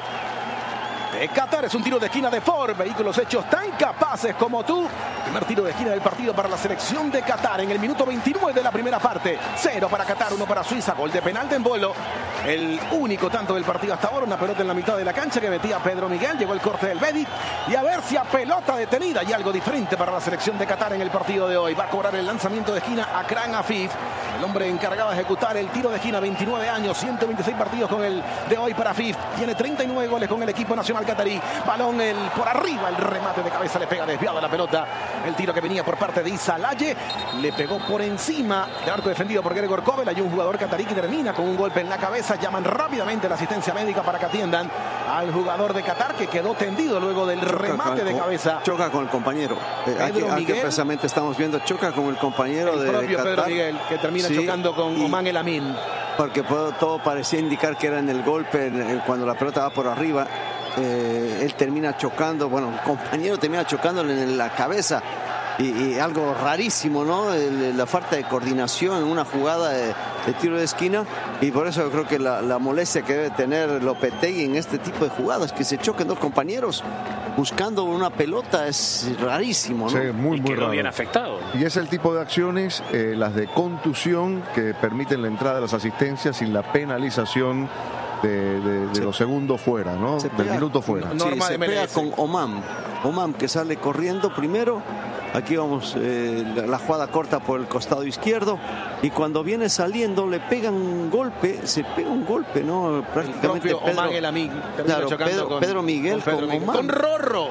de Qatar. Es un tiro de esquina de Ford. Vehículos hechos tan capaces como tú. Primer tiro de esquina del partido para la selección de Qatar en el minuto veintinueve de la primera parte. Cero para Qatar, uno para Suiza. Gol de penal de Embolo. El único tanto del partido hasta ahora. Una pelota en la mitad de la cancha que metía Pedro Miguel. Llegó el corte del Bedi. Y a ver si a pelota detenida y algo diferente para la selección de Qatar en el partido de hoy. Va a cobrar el lanzamiento de esquina Akran Afif. El hombre encargado de ejecutar el tiro de esquina. veintinueve años, ciento veintiséis partidos con el de hoy para Afif. Tiene treinta y nueve goles con el equipo nacional catarí. Balón el, por arriba, el remate de cabeza le pega desviado a la pelota. El tiro que venía por parte de Issa Laye le pegó por encima del arco defendido por Gregor Kobel. Hay un jugador catarí que termina con un golpe en la cabeza. Llaman rápidamente la asistencia médica para que atiendan al jugador de Qatar que quedó tendido luego del choca remate con, de cabeza. Choca con el compañero. Eh, aquí, aquí precisamente estamos viendo, choca con el compañero el de, propio de Qatar. Pedro Miguel, que termina sí, chocando con y, Oman El Amin. Porque todo parecía indicar que era en el golpe, cuando la pelota va por arriba. Eh, él termina chocando, bueno, un compañero termina chocándole en la cabeza y, y algo rarísimo, ¿no? El, la falta de coordinación en una jugada de, de tiro de esquina, y por eso yo creo que la, la molestia que debe tener Lopetegui en este tipo de jugadas, que se choquen dos compañeros buscando una pelota, es rarísimo, ¿no? Sí, muy, y muy quedó raro. bien afectado. Y es el tipo de acciones, eh, las de contusión, que permiten la entrada de las asistencias sin la penalización de, de, de los segundos fuera, ¿no? Se Del pega, minuto fuera. Sí, se pega con Oman. Oman que sale corriendo primero. Aquí vamos, eh, la, la jugada corta por el costado izquierdo. Y cuando viene saliendo le pegan un golpe. Se pega un golpe, ¿no? Prácticamente el propio Pedro, Oman El Amin. Claro, Pedro, con, Pedro Miguel con, Pedro con Miguel. Oman. Con Rorro.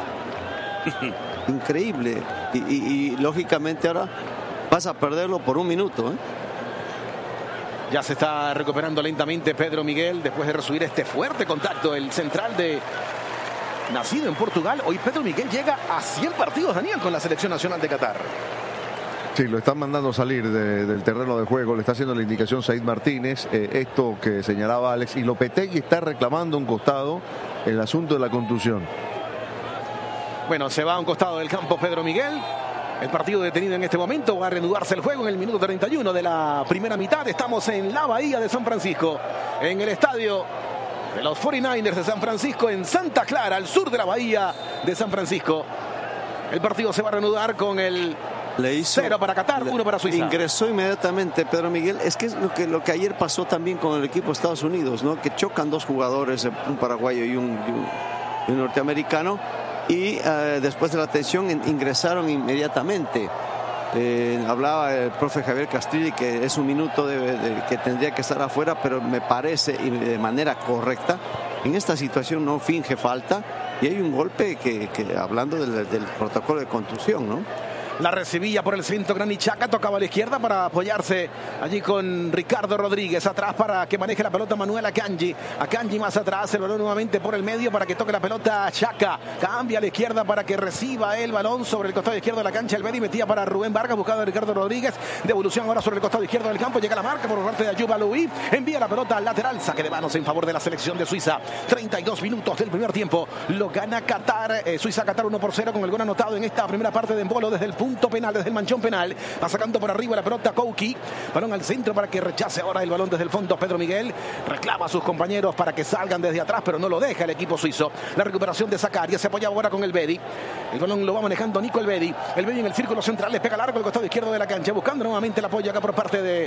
Increíble. Y, y, y lógicamente ahora vas a perderlo por un minuto, ¿eh? Ya se está recuperando lentamente Pedro Miguel después de recibir este fuerte contacto. El central de nacido en Portugal. Hoy Pedro Miguel llega a cien partidos, Daniel, con la selección nacional de Qatar. Sí, lo están mandando salir de, del terreno de juego. Le está haciendo la indicación Said Martínez. Eh, esto que señalaba Alex. Y Lopetegui está reclamando un costado el asunto de la contusión. Bueno, se va a un costado del campo Pedro Miguel. El partido detenido en este momento. Va a reanudarse el juego en el minuto treinta y uno de la primera mitad. Estamos en la Bahía de San Francisco, en el estadio de los cuarenta y nueve ers de San Francisco, en Santa Clara, al sur de la Bahía de San Francisco. El partido se va a reanudar con el Le hizo, cero para Qatar, uno para Suiza. Ingresó inmediatamente Pedro Miguel. Es que es lo que, lo que ayer pasó también con el equipo de Estados Unidos, ¿no? Que chocan dos jugadores, un paraguayo y un, y un, y un norteamericano. Y eh, después de la tensión ingresaron inmediatamente. Eh, hablaba el profe Javier Castrilli que es un minuto de, de, que tendría que estar afuera, pero me parece y de manera correcta. En esta situación no finge falta y hay un golpe que, que hablando del, del protocolo de contusión, ¿no? La recibía por el centro Granit Xhaka, tocaba a la izquierda para apoyarse allí con Ricardo Rodríguez. Atrás para que maneje la pelota Manuel Akanji. Akanji más atrás, el balón nuevamente por el medio para que toque la pelota Xhaka. Cambia a la izquierda para que reciba el balón sobre el costado izquierdo de la cancha. El Bedi metía para Rubén Vargas, buscando a Ricardo Rodríguez. Devolución ahora sobre el costado izquierdo del campo. Llega la marca por parte de Ayuba Louis. Envía la pelota al lateral. Saque de manos en favor de la selección de Suiza. treinta y dos minutos del primer tiempo. Lo gana Qatar. Eh, Suiza-Qatar uno por cero con el gol anotado en esta primera parte de Embolo desde el punto penal, desde el manchón penal. Va sacando por arriba la pelota Kouki. Balón al centro para que rechace ahora el balón desde el fondo Pedro Miguel. Reclama a sus compañeros para que salgan desde atrás, pero no lo deja el equipo suizo. La recuperación de Zakaria. Se apoya ahora con el Bedi. El balón lo va manejando Nico el Bedi. El Bedi en el círculo central. Le pega largo al costado izquierdo de la cancha. Buscando nuevamente el apoyo acá por parte de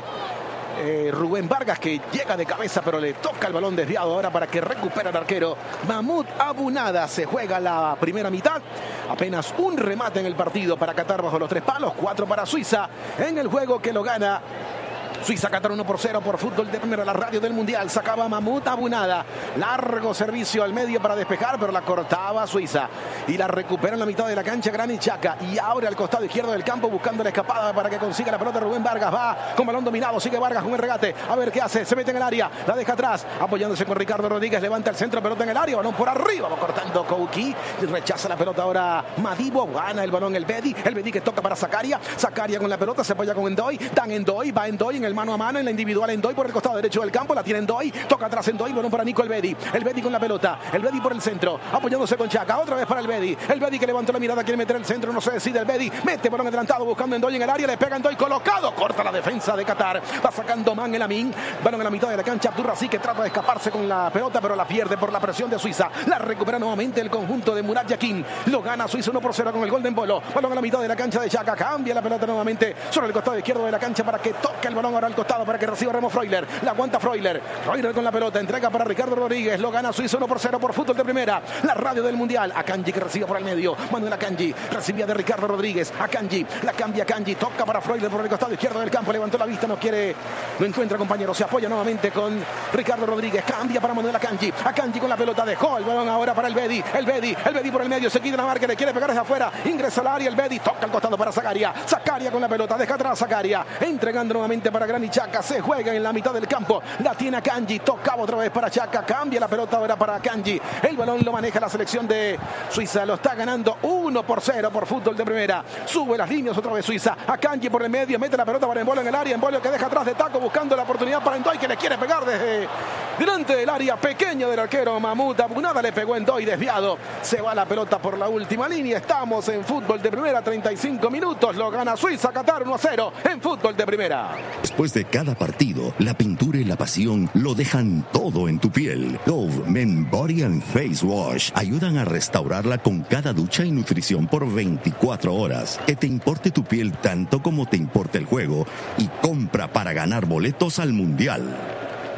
Eh, Rubén Vargas, que llega de cabeza pero le toca el balón desviado ahora para que recupere el arquero Mahmoud Abunada. Se juega la primera mitad, apenas un remate en el partido para Qatar bajo los tres palos, cuatro para Suiza en el juego que lo gana Suiza-Qatar uno por cero por Fútbol de Primera, la radio del Mundial. Sacaba Mahmoud Abunada, largo servicio al medio para despejar, pero la cortaba Suiza y la recupera en la mitad de la cancha Granit Xhaka y abre al costado izquierdo del campo buscando la escapada para que consiga la pelota. Rubén Vargas va con balón dominado, sigue Vargas con el regate, a ver qué hace, se mete en el área, la deja atrás, apoyándose con Ricardo Rodríguez, levanta el centro, pelota en el área, balón por arriba, va cortando Kouki, rechaza la pelota ahora Madibo, gana el balón el Bedi, el Bedi que toca para Zakaria, Zakaria con la pelota, se apoya con Endoy, dan Endoy, va Endoy en el mano a mano, en la individual Endoy por el costado derecho del campo, la tiene Endoy, toca atrás Endoy, balón para Nico el Bedi, el Bedi con la pelota, el Bedi por el centro, apoyándose con Xhaka, otra vez para el Bedi, el Bedi que levantó la mirada, quiere meter el centro, no se decide el Bedi, mete balón adelantado buscando Endoy en el área, le pega Endoy colocado, corta la defensa de Qatar, va sacando Man el Amin, balón en la mitad de la cancha, Abdurrazi que trata de escaparse con la pelota, pero la pierde por la presión de Suiza, la recupera nuevamente el conjunto de Murat Yakin, lo gana Suiza uno por cero con el gol de Embolo, balón en la mitad de la cancha de Xhaka, cambia la pelota nuevamente sobre el costado izquierdo de la cancha para que toque el balón ahora al costado para que reciba Remo Freuler, la aguanta Freuler, Freuler con la pelota, entrega para Ricardo Rodríguez, lo gana Suiza uno por cero por Fútbol de Primera, la radio del Mundial, Akanji que recibe por el medio, Manuel Akanji, recibía de Ricardo Rodríguez, Akanji, la cambia Akanji, toca para Freuler por el costado izquierdo del campo, levantó la vista, no quiere, no encuentra compañero, se apoya nuevamente con Ricardo Rodríguez, cambia para Manuel Akanji, Akanji con la pelota, dejó el balón ahora para el Bedi, el Bedi, el Bedi por el medio, se quita la marca, le quiere pegar desde afuera, ingresa al área, el Bedi, toca al costado para Zakaria, Zakaria con la pelota, deja atrás Zakaria, entregando nuevamente para Granit Xhaka, se juega en la mitad del campo, la tiene Akanji, tocaba otra vez para Xhaka, cambia la pelota ahora para Akanji, el balón lo maneja la selección de Suiza, lo está ganando uno por cero por Fútbol de Primera, sube las líneas otra vez Suiza, Akanji por el medio, mete la pelota para Embolo en el área, Embolo que deja atrás de Taco buscando la oportunidad para Endoy que le quiere pegar desde delante del área pequeña del arquero Mahmoud Abunada, le pegó Endoy desviado, se va la pelota por la última línea, estamos en Fútbol de Primera, treinta y cinco minutos, lo gana Suiza, Qatar uno a cero en Fútbol de Primera. Después de cada partido, la pintura y la pasión lo dejan todo en tu piel. Dove Men Body and Face Wash ayudan a restaurarla con cada ducha y nutrición por veinticuatro horas. Que te importe tu piel tanto como te importa el juego y compra para ganar boletos al Mundial.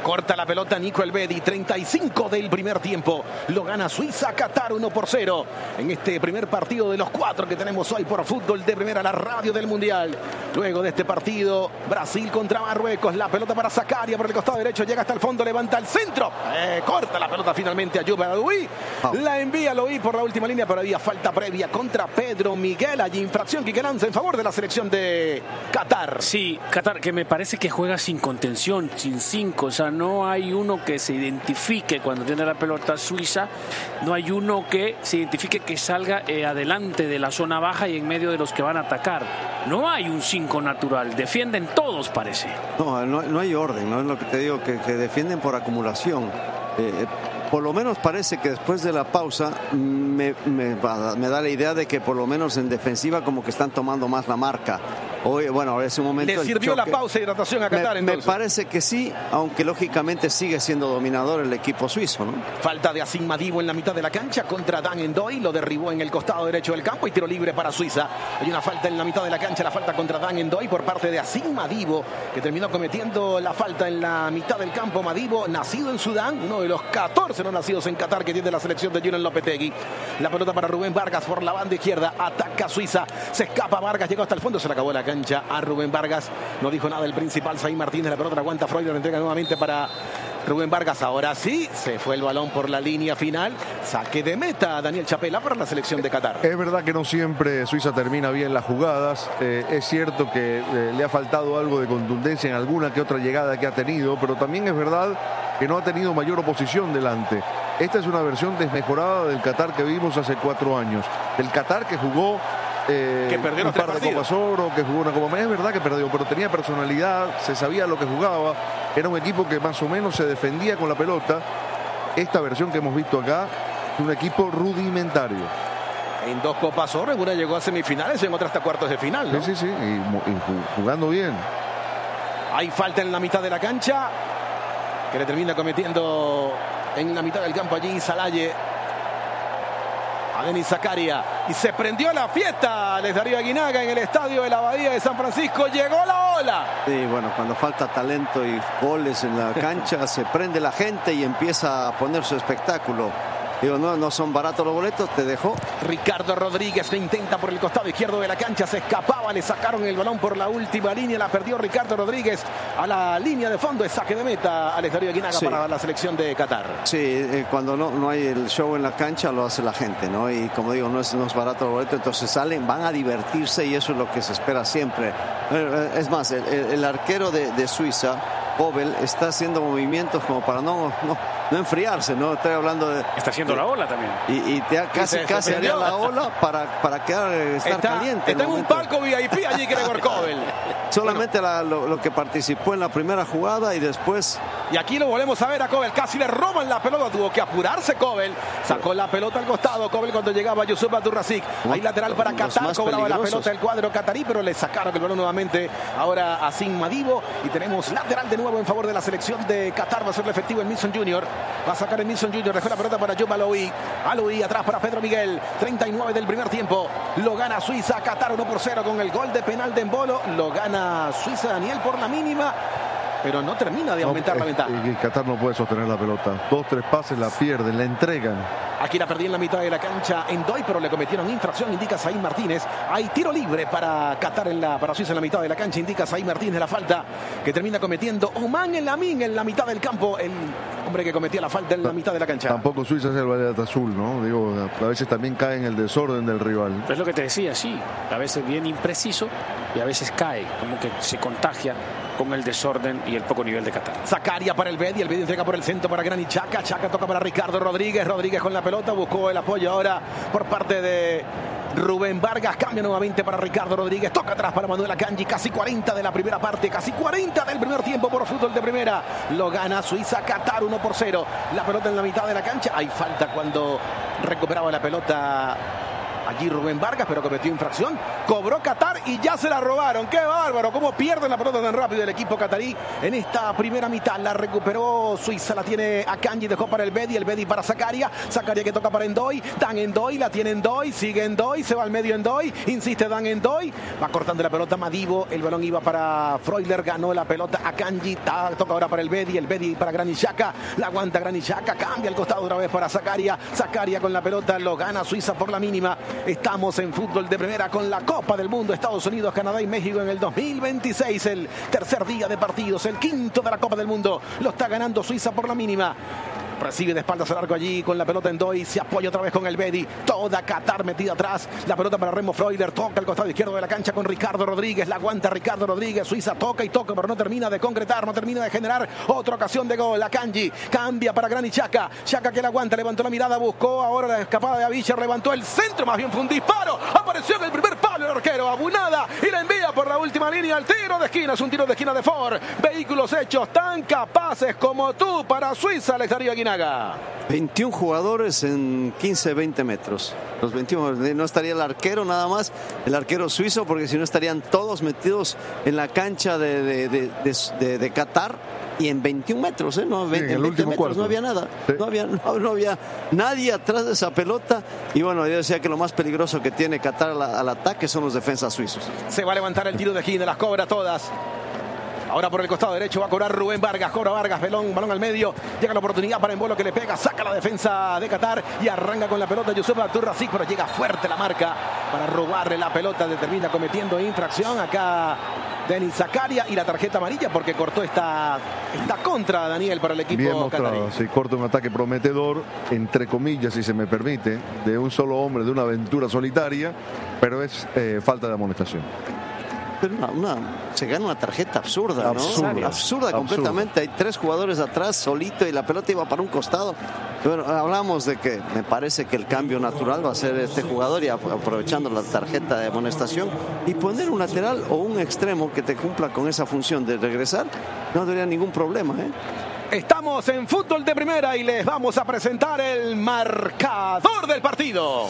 Corta la pelota Nico Elvedi, treinta y cinco del primer tiempo. Lo gana Suiza, Qatar uno por cero. En este primer partido de los cuatro que tenemos hoy por Fútbol de Primera, la radio del Mundial. Luego de este partido, Brasil contra Marruecos. La pelota para Zakaria por el costado derecho. Llega hasta el fondo, levanta el centro. Eh, corta la pelota finalmente a Yuba Aloui. Oh. La envía Aloui por la última línea, pero había falta previa contra Pedro Miguel. Allí infracción que lanza en favor de la selección de Qatar. Sí, Qatar, que me parece que juega sin contención, sin cinco. O sea, no hay uno que se identifique cuando tiene la pelota Suiza, no hay uno que se identifique que salga eh, adelante de la zona baja y en medio de los que van a atacar. No hay un cinco natural, defienden todos, parece. No, no, no hay orden, no es lo que te digo, que, que defienden por acumulación. Eh, por lo menos parece que después de la pausa me, me, me da la idea de que por lo menos en defensiva como que están tomando más la marca. Hoy, bueno, en ese momento ¿le sirvió la pausa y hidratación a Qatar? Me, entonces? me parece que sí, aunque lógicamente sigue siendo dominador el equipo suizo, ¿no? Falta de Asim Madibo en la mitad de la cancha contra Dan Endoy, lo derribó en el costado derecho del campo y tiro libre para Suiza. Hay una falta en la mitad de la cancha, la falta contra Dan Endoy por parte de Asim Madibo, que terminó cometiendo la falta en la mitad del campo. Madibo, nacido en Sudán, uno de los catorce no nacidos en Qatar que tiene la selección de Julen Lopetegui. La pelota para Rubén Vargas por la banda izquierda, ataca Suiza, se escapa Vargas, llegó hasta el fondo, se le acabó la cancha a Rubén Vargas. No dijo nada el principal Zayn Martínez. La pelota la aguanta Freud, la entrega nuevamente para Rubén Vargas. Ahora sí, se fue el balón por la línea final. Saque de meta Daniel Chapela para la selección de Qatar. Es verdad que no siempre Suiza termina bien las jugadas. Eh, es cierto que eh, le ha faltado algo de contundencia en alguna que otra llegada que ha tenido, pero también es verdad que no ha tenido mayor oposición delante. Esta es una versión desmejorada del Qatar que vimos hace cuatro años. Del Qatar que jugó Eh, que perdió un par de Copas Oro, que jugó una Copa América. Es verdad que perdió, pero tenía personalidad, se sabía lo que jugaba, era un equipo que más o menos se defendía con la pelota. Esta versión que hemos visto acá es un equipo rudimentario. En dos Copas Oro, en una llegó a semifinales y en otra hasta cuartos de final, ¿no? Sí, sí, sí, y, y jugando bien. Hay falta en la mitad de la cancha que le termina cometiendo en la mitad del campo allí Salaye a Denis Zakaria, y se prendió la fiesta Les Darío Aguinaga en el estadio de la Abadía de San Francisco. Llegó la ola. Sí, bueno, cuando falta talento y goles en la cancha se prende la gente y empieza a poner su espectáculo. Digo, no, no son baratos los boletos, te dejó. Ricardo Rodríguez lo intenta por el costado izquierdo de la cancha, se escapaba, le sacaron el balón por la última línea, la perdió Ricardo Rodríguez a la línea de fondo, es saque de meta a Les Darío Aguinaga, sí, para la selección de Qatar. Sí, eh, cuando no, no hay el show en la cancha lo hace la gente, ¿no? Y como digo, no es, no es barato los boletos, entonces salen, van a divertirse y eso es lo que se espera siempre. Es más, el, el arquero de, de Suiza, Kobel, está haciendo movimientos como para no, no, no enfriarse, ¿no? Estoy hablando de... Está haciendo la ola también. Y, y te, casi, se, casi se haría la ola para, para quedar, estar está, caliente. Está en un palco V I P allí Gregor Kobel. Solamente bueno, la, lo, lo que participó en la primera jugada y después... Y aquí lo volvemos a ver a Kobel, casi le roban la pelota, tuvo que apurarse Kobel, sacó la pelota al costado Kobel cuando llegaba Yusuf Abdurrazik. Ahí lateral para Qatar, cobraba la pelota el cuadro catarí, pero le sacaron el balón nuevamente ahora a Asim Madibo y tenemos lateral de nuevo en favor de la selección de Qatar. Va a ser efectivo el Milson Junior, va a sacar el Milson Junior, dejó la pelota para Job Aloui, Aloui atrás para Pedro Miguel, treinta y nueve del primer tiempo, lo gana Suiza, Qatar uno por cero con el gol de penal de Embolo, lo gana Suiza, Daniel, por la mínima, pero no termina de aumentar no, la ventaja. Y Qatar no puede sostener la pelota. Dos, tres pases la pierden, la entregan. Aquí la perdí en la mitad de la cancha Endoy, pero le cometieron infracción, indica Zayn Martínez. Hay tiro libre para Qatar, en la, para Suiza en la mitad de la cancha, indica Zayn Martínez la falta que termina cometiendo Oman El Amin en la mitad del campo. El hombre que cometía la falta en la mitad de la cancha. Tampoco Suiza es el Valladolid azul, ¿no? Digo, a veces también cae en el desorden del rival. Es lo que te decía, sí. A veces bien impreciso y a veces cae, como que se contagia con el desorden y el poco nivel de Qatar. Zakaria para el Bedi, el Bedi entrega por el centro para Granit Xhaka, Xhaka toca para Ricardo Rodríguez, Rodríguez con la pelota, buscó el apoyo ahora por parte de Rubén Vargas, cambia nuevamente para Ricardo Rodríguez, toca atrás para Manuel Akanji, casi cuarenta de la primera parte, casi cuarenta del primer tiempo por Fútbol de Primera, lo gana Suiza, Qatar uno por cero, la pelota en la mitad de la cancha, hay falta cuando recuperaba la pelota allí Rubén Vargas, pero cometió infracción. Cobró Qatar y ya se la robaron. ¡Qué bárbaro! ¿Cómo pierden la pelota tan rápido el equipo catarí en esta primera mitad? La recuperó Suiza, la tiene Akanji, dejó para el Bedi, el Bedi para Zakaria. Zakaria que toca para Endoy. Dan Endoy, la tiene Endoy, sigue Endoy, se va al medio Endoy, insiste Dan Endoy. Va cortando la pelota Madivo, el balón iba para Freuler, ganó la pelota Akanji, toca ahora para el Bedi, el Bedi para Granit Xhaka, la aguanta Granit Xhaka, cambia al costado otra vez para Zakaria. Zakaria con la pelota, lo gana Suiza por la mínima. Estamos en fútbol de primera con la Copa del Mundo, Estados Unidos, Canadá y México en el dos mil veintiséis, el tercer día de partidos, el quinto de la Copa del Mundo. Lo está ganando Suiza por la mínima. Recibe de espaldas al arco allí con la pelota en Endoy, se apoya otra vez con el Bedi, toda Qatar metida atrás, la pelota para Remo Freuler, toca al costado izquierdo de la cancha con Ricardo Rodríguez, la aguanta Ricardo Rodríguez, Suiza toca y toca, pero no termina de concretar, no termina de generar otra ocasión de gol. Akanji cambia para Granit Xhaka, Xhaka que la aguanta, levantó la mirada, buscó ahora la escapada de Avisher, levantó el centro, más bien fue un disparo, apareció en el primer palo el arquero, Abunada, y la envía por la última línea, al tiro de esquina, es un tiro de esquina de Ford, vehículos hechos tan capaces como tú para Suiza, Alex Darío Aguinaga. veintiún jugadores en quince, veinte metros. Los veintiuno, no estaría el arquero nada más, el arquero suizo, porque si no estarían todos metidos en la cancha de, de, de, de, de, de Qatar. Y en veintiún metros, ¿eh? No, sí, veinte, en el veinte último metros, cuarto. no había nada. Sí. No, había, no, no había nadie atrás de esa pelota. Y bueno, yo decía que lo más peligroso que tiene Qatar al, al ataque son los defensas suizos. Se va a levantar el tiro de esquina, las cobra todas. Ahora por el costado derecho va a cobrar Rubén Vargas, cobra Vargas, balón, balón al medio, llega la oportunidad para Embolo que le pega, saca la defensa de Qatar y arranca con la pelota Youssef Abdurrazik, pero llega fuerte la marca para robarle la pelota, termina cometiendo infracción acá Denis Zakaria y la tarjeta amarilla porque cortó esta, esta contra, Daniel, para el equipo bien mostrado, catarí. sí, corta un ataque prometedor, entre comillas, si se me permite, de un solo hombre, de una aventura solitaria, pero es eh, falta de amonestación. Pero una, una, se gana una tarjeta absurda, ¿no? Absurda, absurda, absurda completamente. Hay tres jugadores atrás, solito, y la pelota iba para un costado. Pero hablamos de que me parece que el cambio natural va a ser este jugador y aprovechando la tarjeta de amonestación y poner un lateral o un extremo que te cumpla con esa función de regresar, no tendría ningún problema, ¿eh? Estamos en fútbol de primera y les vamos a presentar el marcador del partido.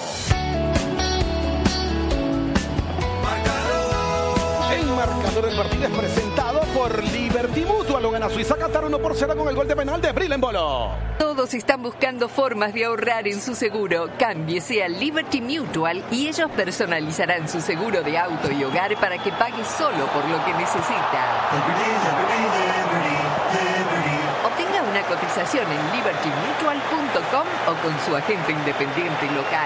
El marcador del partido es presentado por Liberty Mutual. Lo gana Suiza Qatar uno por cero con el gol de penal de Bril Embolo. Todos están buscando formas de ahorrar en su seguro. Cámbiese a Liberty Mutual y ellos personalizarán su seguro de auto y hogar para que pague solo por lo que necesita. Obtenga una cotización en liberty mutual punto com o con su agente independiente local.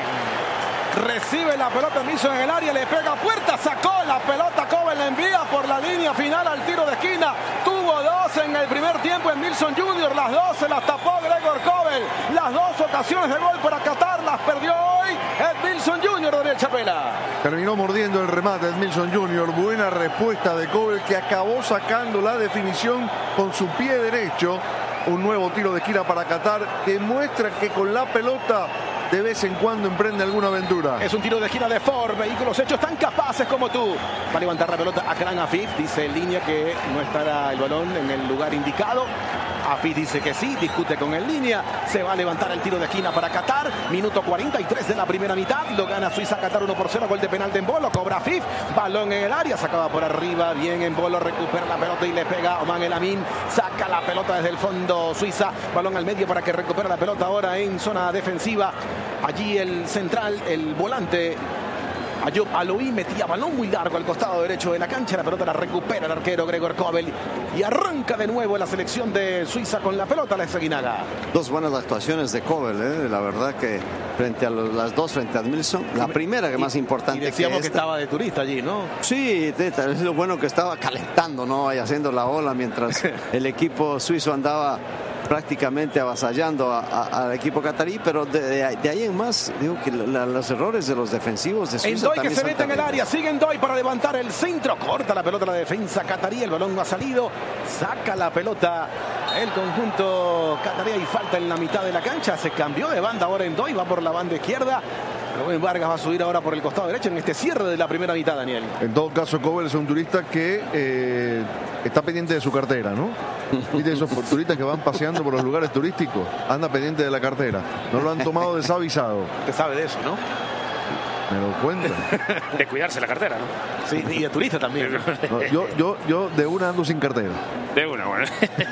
Recibe la pelota Milson en el área, le pega a puerta, sacó la pelota, Kovel la envía por la línea final al tiro de esquina. Tuvo dos en el primer tiempo en Milson junior, las dos se las tapó Gregor Kovel. Las dos ocasiones de gol para Qatar las perdió hoy Edmilson junior, Daniel Chapela. Terminó mordiendo el remate Edmilson junior, buena respuesta de Kovel que acabó sacando la definición con su pie derecho. Un nuevo tiro de esquina para Qatar que muestra que con la pelota de vez en cuando emprende alguna aventura. Es un tiro de esquina de Ford, vehículos hechos tan capaces como tú. Va a levantar la pelota a Akran Afif, dice en línea que no estará el balón en el lugar indicado. Afif dice que sí, discute con el línea. Se va a levantar el tiro de esquina para Qatar. Minuto cuarenta y tres de la primera mitad. Lo gana Suiza Qatar uno por cero. Gol de penal de Embolo. Cobra Afif. Balón en el área. Sacaba por arriba. Bien Embolo. Recupera la pelota y le pega a Oman El Amin. Saca la pelota desde el fondo Suiza. Balón al medio para que recupere la pelota ahora en zona defensiva. Allí el central, el volante Ayub Aloui metía balón muy largo al costado derecho de la cancha. La pelota la recupera el arquero Gregor Kovel y arranca de nuevo la selección de Suiza con la pelota, Alex Aguinaga. Dos buenas actuaciones de Kovel, ¿eh? La verdad que frente a los, las dos frente a Edmilson, la primera que y, más importante y decíamos que, que estaba de turista allí, ¿no? Sí, es lo bueno que estaba calentando, ¿no? Y haciendo la ola mientras el equipo suizo andaba prácticamente avasallando al equipo catarí, pero de, de, de ahí en más digo que la, los errores de los defensivos de Suiza Endoy que se mete en el área, sigue Endoy para levantar el centro, corta la pelota la defensa catarí, el balón no ha salido, saca la pelota el conjunto catarí y falta en la mitad de la cancha, se cambió de banda ahora Endoy, va por la banda izquierda. Rubén Vargas va a subir ahora por el costado derecho en este cierre de la primera mitad, Daniel. En todo caso, Kovel es un turista que eh, está pendiente de su cartera, ¿no? Viste esos turistas que van paseando por los lugares turísticos, anda pendiente de la cartera. No lo han tomado desavisado. Usted sabe de eso, ¿no? Me lo cuentan. De cuidarse la cartera, ¿no? Sí, y de turista también. No, yo, yo, yo de una ando sin cartera. De una, bueno.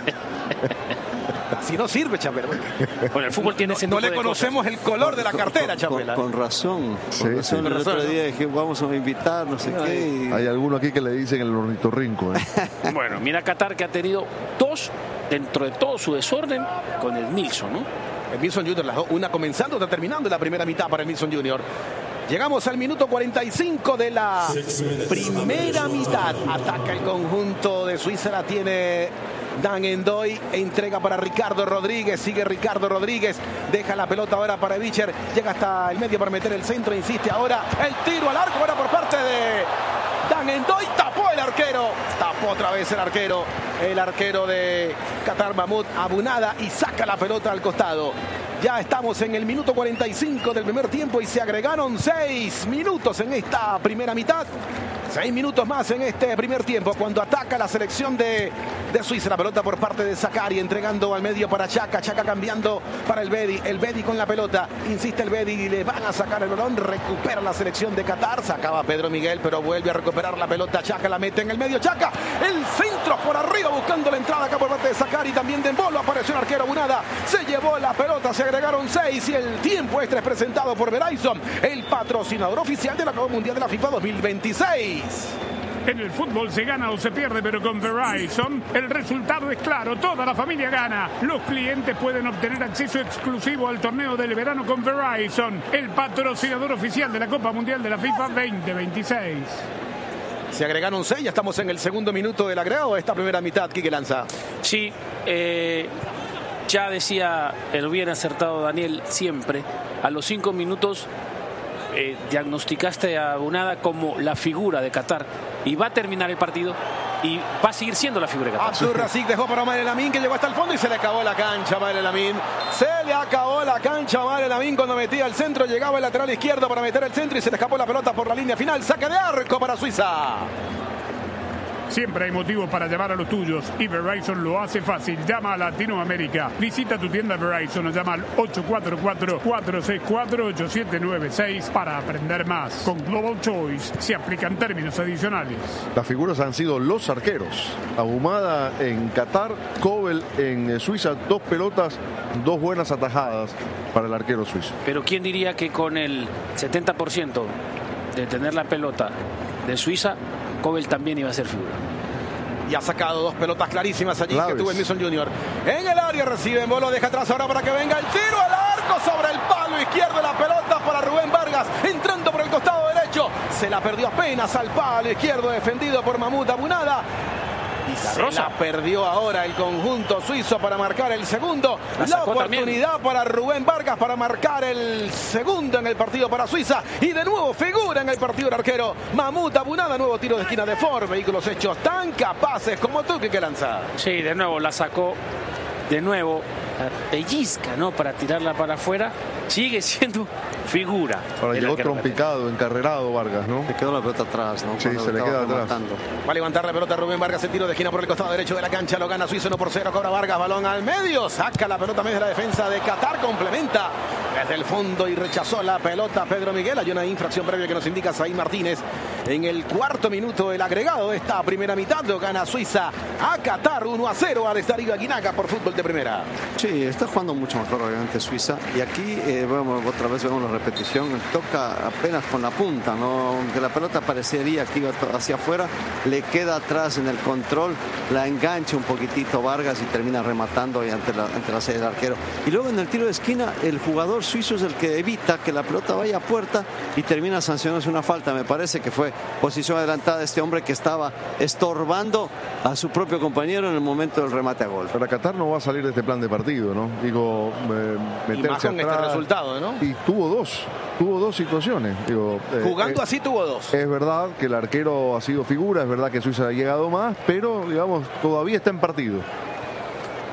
Si no sirve, Chapela. Bueno, el fútbol tiene ese No tipo le de conocemos cosas. el color de la cartera, Chapela. Con, con razón. Con Sí, razón. sí. El Con razón, otro ¿no? día dije, vamos a invitar, no sé No, qué. y- Hay alguno aquí que le dicen el ornitorrinco. ¿eh? Bueno, mira Qatar que ha tenido dos dentro de todo su desorden con el Nilsson, ¿no? El Milson Junior, las dos, una comenzando, otra terminando la primera mitad para el Milson Junior. Llegamos al minuto cuarenta y cinco de la primera mitad. Ataca el conjunto de Suiza, la tiene Dan Endoy, entrega para Ricardo Rodríguez, sigue Ricardo Rodríguez, deja la pelota ahora para Bicher, llega hasta el medio para meter el centro, insiste ahora, el tiro al arco ahora por parte de Dan Endoy, tapó el arquero, tapó otra vez el arquero, el arquero de Qatar, Mahmoud Abunada, y saca la pelota al costado. Ya estamos en el minuto cuarenta y cinco del primer tiempo y se agregaron seis minutos en esta primera mitad. Seis minutos más en este primer tiempo cuando ataca la selección de, de Suiza. La pelota por parte de Zakari, entregando al medio para Chaka. Chaka cambiando para el Bedi. El Bedi con la pelota. Insiste el Bedi y le van a sacar el balón. Recupera la selección de Qatar. Sacaba Pedro Miguel, pero vuelve a recuperar la pelota. Chaka la mete en el medio. Chaka, el centro por arriba buscando la entrada acá por parte de Zakari. También de Embolo apareció el arquero Abunada. Se llevó la pelota, se agregaron seis y el tiempo extra es presentado por Verizon, el patrocinador oficial de la Copa Mundial de la FIFA dos mil veintiséis. En el fútbol se gana o se pierde, pero con Verizon el resultado es claro, toda la familia gana. Los clientes pueden obtener acceso exclusivo al torneo del verano con Verizon, el patrocinador oficial de la Copa Mundial de la FIFA veinte veintiséis. Se agregaron seis, ya estamos en el segundo minuto del agregado de esta primera mitad. Quique Lanza. Sí, eh, ya decía el bien acertado Daniel siempre, a los cinco minutos eh, diagnosticaste a Abunada como la figura de Qatar y va a terminar el partido y va a seguir siendo la figura de Qatar. Abdur Razik dejó para Omar El Amin, que llegó hasta el fondo y se le acabó la cancha a Omar El Amin. Se le acabó la cancha a Omar El Amin cuando metía el centro, llegaba el lateral izquierdo para meter el centro y se le escapó la pelota por la línea final. Saque de arco para Suiza. Siempre hay motivos para llamar a los tuyos y Verizon lo hace fácil. Llama a Latinoamérica. Visita tu tienda Verizon o llama al ocho cuatro cuatro, cuatro seis cuatro, ocho siete nueve seis para aprender más. Con Global Choice se aplican términos adicionales. Las figuras han sido los arqueros. Ahumada en Qatar, Kobel en Suiza, dos pelotas, dos buenas atajadas para el arquero suizo. Pero ¿quién diría que con el setenta por ciento de tener la pelota de Suiza, Kobel también iba a ser figura? Y ha sacado dos pelotas clarísimas allí Claves. que tuvo el Milson Junior. En el área recibe Embolo, deja atrás ahora para que venga el tiro al arco sobre el palo izquierdo. La pelota para Rubén Vargas, entrando por el costado derecho. Se la perdió apenas al palo izquierdo, defendido por Mahmoud Abunada. Y se Rosa. la perdió ahora el conjunto suizo para marcar el segundo. La La, sacó oportunidad también. para Rubén Vargas para marcar el segundo en el partido para Suiza. Y de nuevo figura en el partido el arquero Mahmoud Abunada. Nuevo tiro de esquina de Ford. Vehículos hechos tan capaces como tú, que lanza. Sí, de nuevo la sacó, de nuevo la pellizca, ¿no? Para tirarla para afuera. Sigue siendo figura. Ahora el llegó arquero trompicado, encarrerado Vargas, ¿no? Se quedó la pelota atrás, ¿no? Sí, Cuando se le estaba queda atrás. rematando. Va a levantar la pelota Rubén Vargas, el tiro de esquina por el costado derecho de la cancha, lo gana Suiza uno por cero, cobra Vargas, balón al medio, saca la pelota medio de la defensa de Qatar, complementa desde el fondo y rechazó la pelota Pedro Miguel. Hay una infracción previa que nos indica Saín Martínez. En el cuarto minuto el agregado de esta primera mitad lo gana Suiza a Qatar uno a cero al Estadio Aguinaga por fútbol de primera. Sí, está jugando mucho mejor obviamente Suiza. Y aquí eh, vemos, otra vez vemos la repetición. Toca apenas con la punta, ¿no? Aunque la pelota parecería que iba hacia afuera, le queda atrás en el control, la engancha un poquitito Vargas y termina rematando y ante la, ante la serie del arquero. Y luego en el tiro de esquina, el jugador suizo es el que evita que la pelota vaya a puerta y termina sancionándose una falta. Me parece que fue posición adelantada de este hombre que estaba estorbando a su propio compañero en el momento del remate a gol. Para Qatar no va a salir de este plan de partido, ¿no? Digo, eh, Y más meterse con atrás. este resultado, ¿no? Y tuvo dos, tuvo dos situaciones. Digo, eh, Jugando eh, así tuvo dos. Es verdad que el arquero ha sido figura, es verdad que Suiza ha llegado más, pero digamos, todavía está en partido.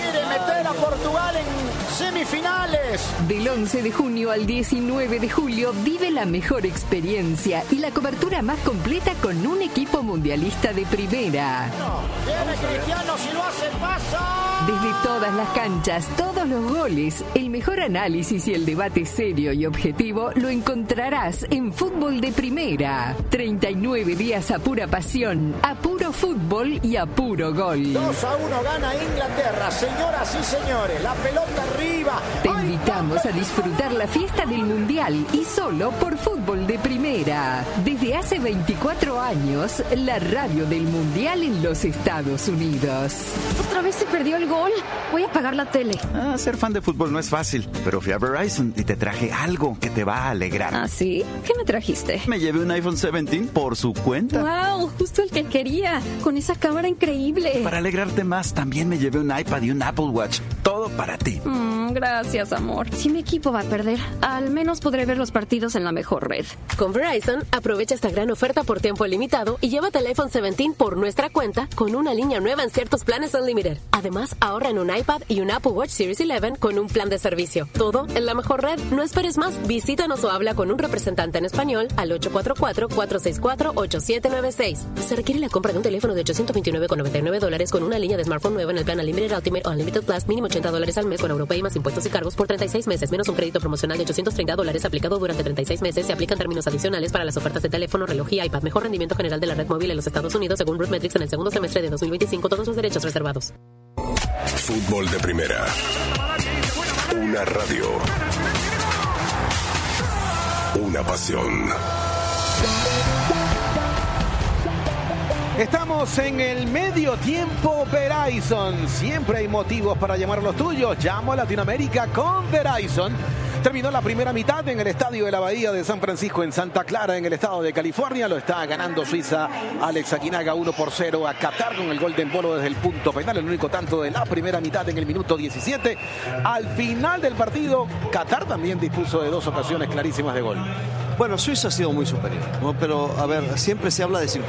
quiere meter a Portugal en semifinales. Del once de junio al diecinueve de julio vive la mejor experiencia y la cobertura más completa con un equipo mundialista de primera. Viene Cristiano, si lo hace pasa. Desde todas las canchas, todos los goles, el mejor análisis y el debate serio y objetivo lo encontrarás en Fútbol de Primera. treinta y nueve días a pura pasión, a puro fútbol y a puro gol. dos a uno gana Inglaterra, señoras y señores, la pelota arriba. Te invitamos a disfrutar la fiesta del Mundial y solo por Fútbol de Primera. Desde hace veinticuatro años, la radio del Mundial en los Estados Unidos. Otra vez se perdió el gol. Voy a apagar la tele. Ah, ser fan de fútbol no es fácil, pero fui a Verizon y te traje algo que te va a alegrar. ¿Ah, sí? ¿Qué me trajiste? Me llevé un iPhone diecisiete por su cuenta. ¡Wow! Justo el que quería. Con esa cámara increíble. Para alegrarte más, también me llevé un iPad y un Apple Watch. Todo para ti. Mm, gracias, amor. Si mi equipo va a perder, al menos podré ver los partidos en la mejor red. Con Verizon, aprovecha esta gran oferta por tiempo limitado y llévate el iPhone diecisiete por nuestra cuenta con una línea nueva en ciertos planes Unlimited. Además, ahorra en un iPad y un Apple Watch Series once con un plan de servicio. Todo en la mejor red. No esperes más. Visítanos o habla con un representante en español al ocho cuatro cuatro, cuatro seis cuatro, ocho siete nueve seis. Se requiere la compra de un teléfono de ochocientos veintinueve con noventa y nueve dólares con una línea de smartphone nueva en el plan Unlimited Ultimate o Unlimited Plus, mínimo ochenta dólares al mes con Europay más impuestos y cargos por treinta y seis meses, menos un crédito promocional de ochocientos treinta dólares aplicado durante treinta y seis meses. Se aplican términos adicionales para las ofertas de teléfono, reloj y iPad. Mejor rendimiento general de la red móvil en los Estados Unidos según RootMetrics en el segundo semestre de dos mil veinticinco. Todos los derechos reservados. Fútbol de Primera. Una radio. Una pasión. Estamos en el medio tiempo Verizon. Siempre hay motivos para llamar a los tuyos. Llamo a Latinoamérica con Verizon. Terminó la primera mitad en el estadio de la Bahía de San Francisco en Santa Clara, en el estado de California. Lo está ganando Suiza. Alex Aguinaga uno por cero a Qatar con el gol de Embolo desde el punto penal. El único tanto de la primera mitad en el minuto diecisiete. Al final del partido, Qatar también dispuso de dos ocasiones clarísimas de gol. Bueno, Suiza ha sido muy superior, ¿no? Pero, a ver, siempre se habla de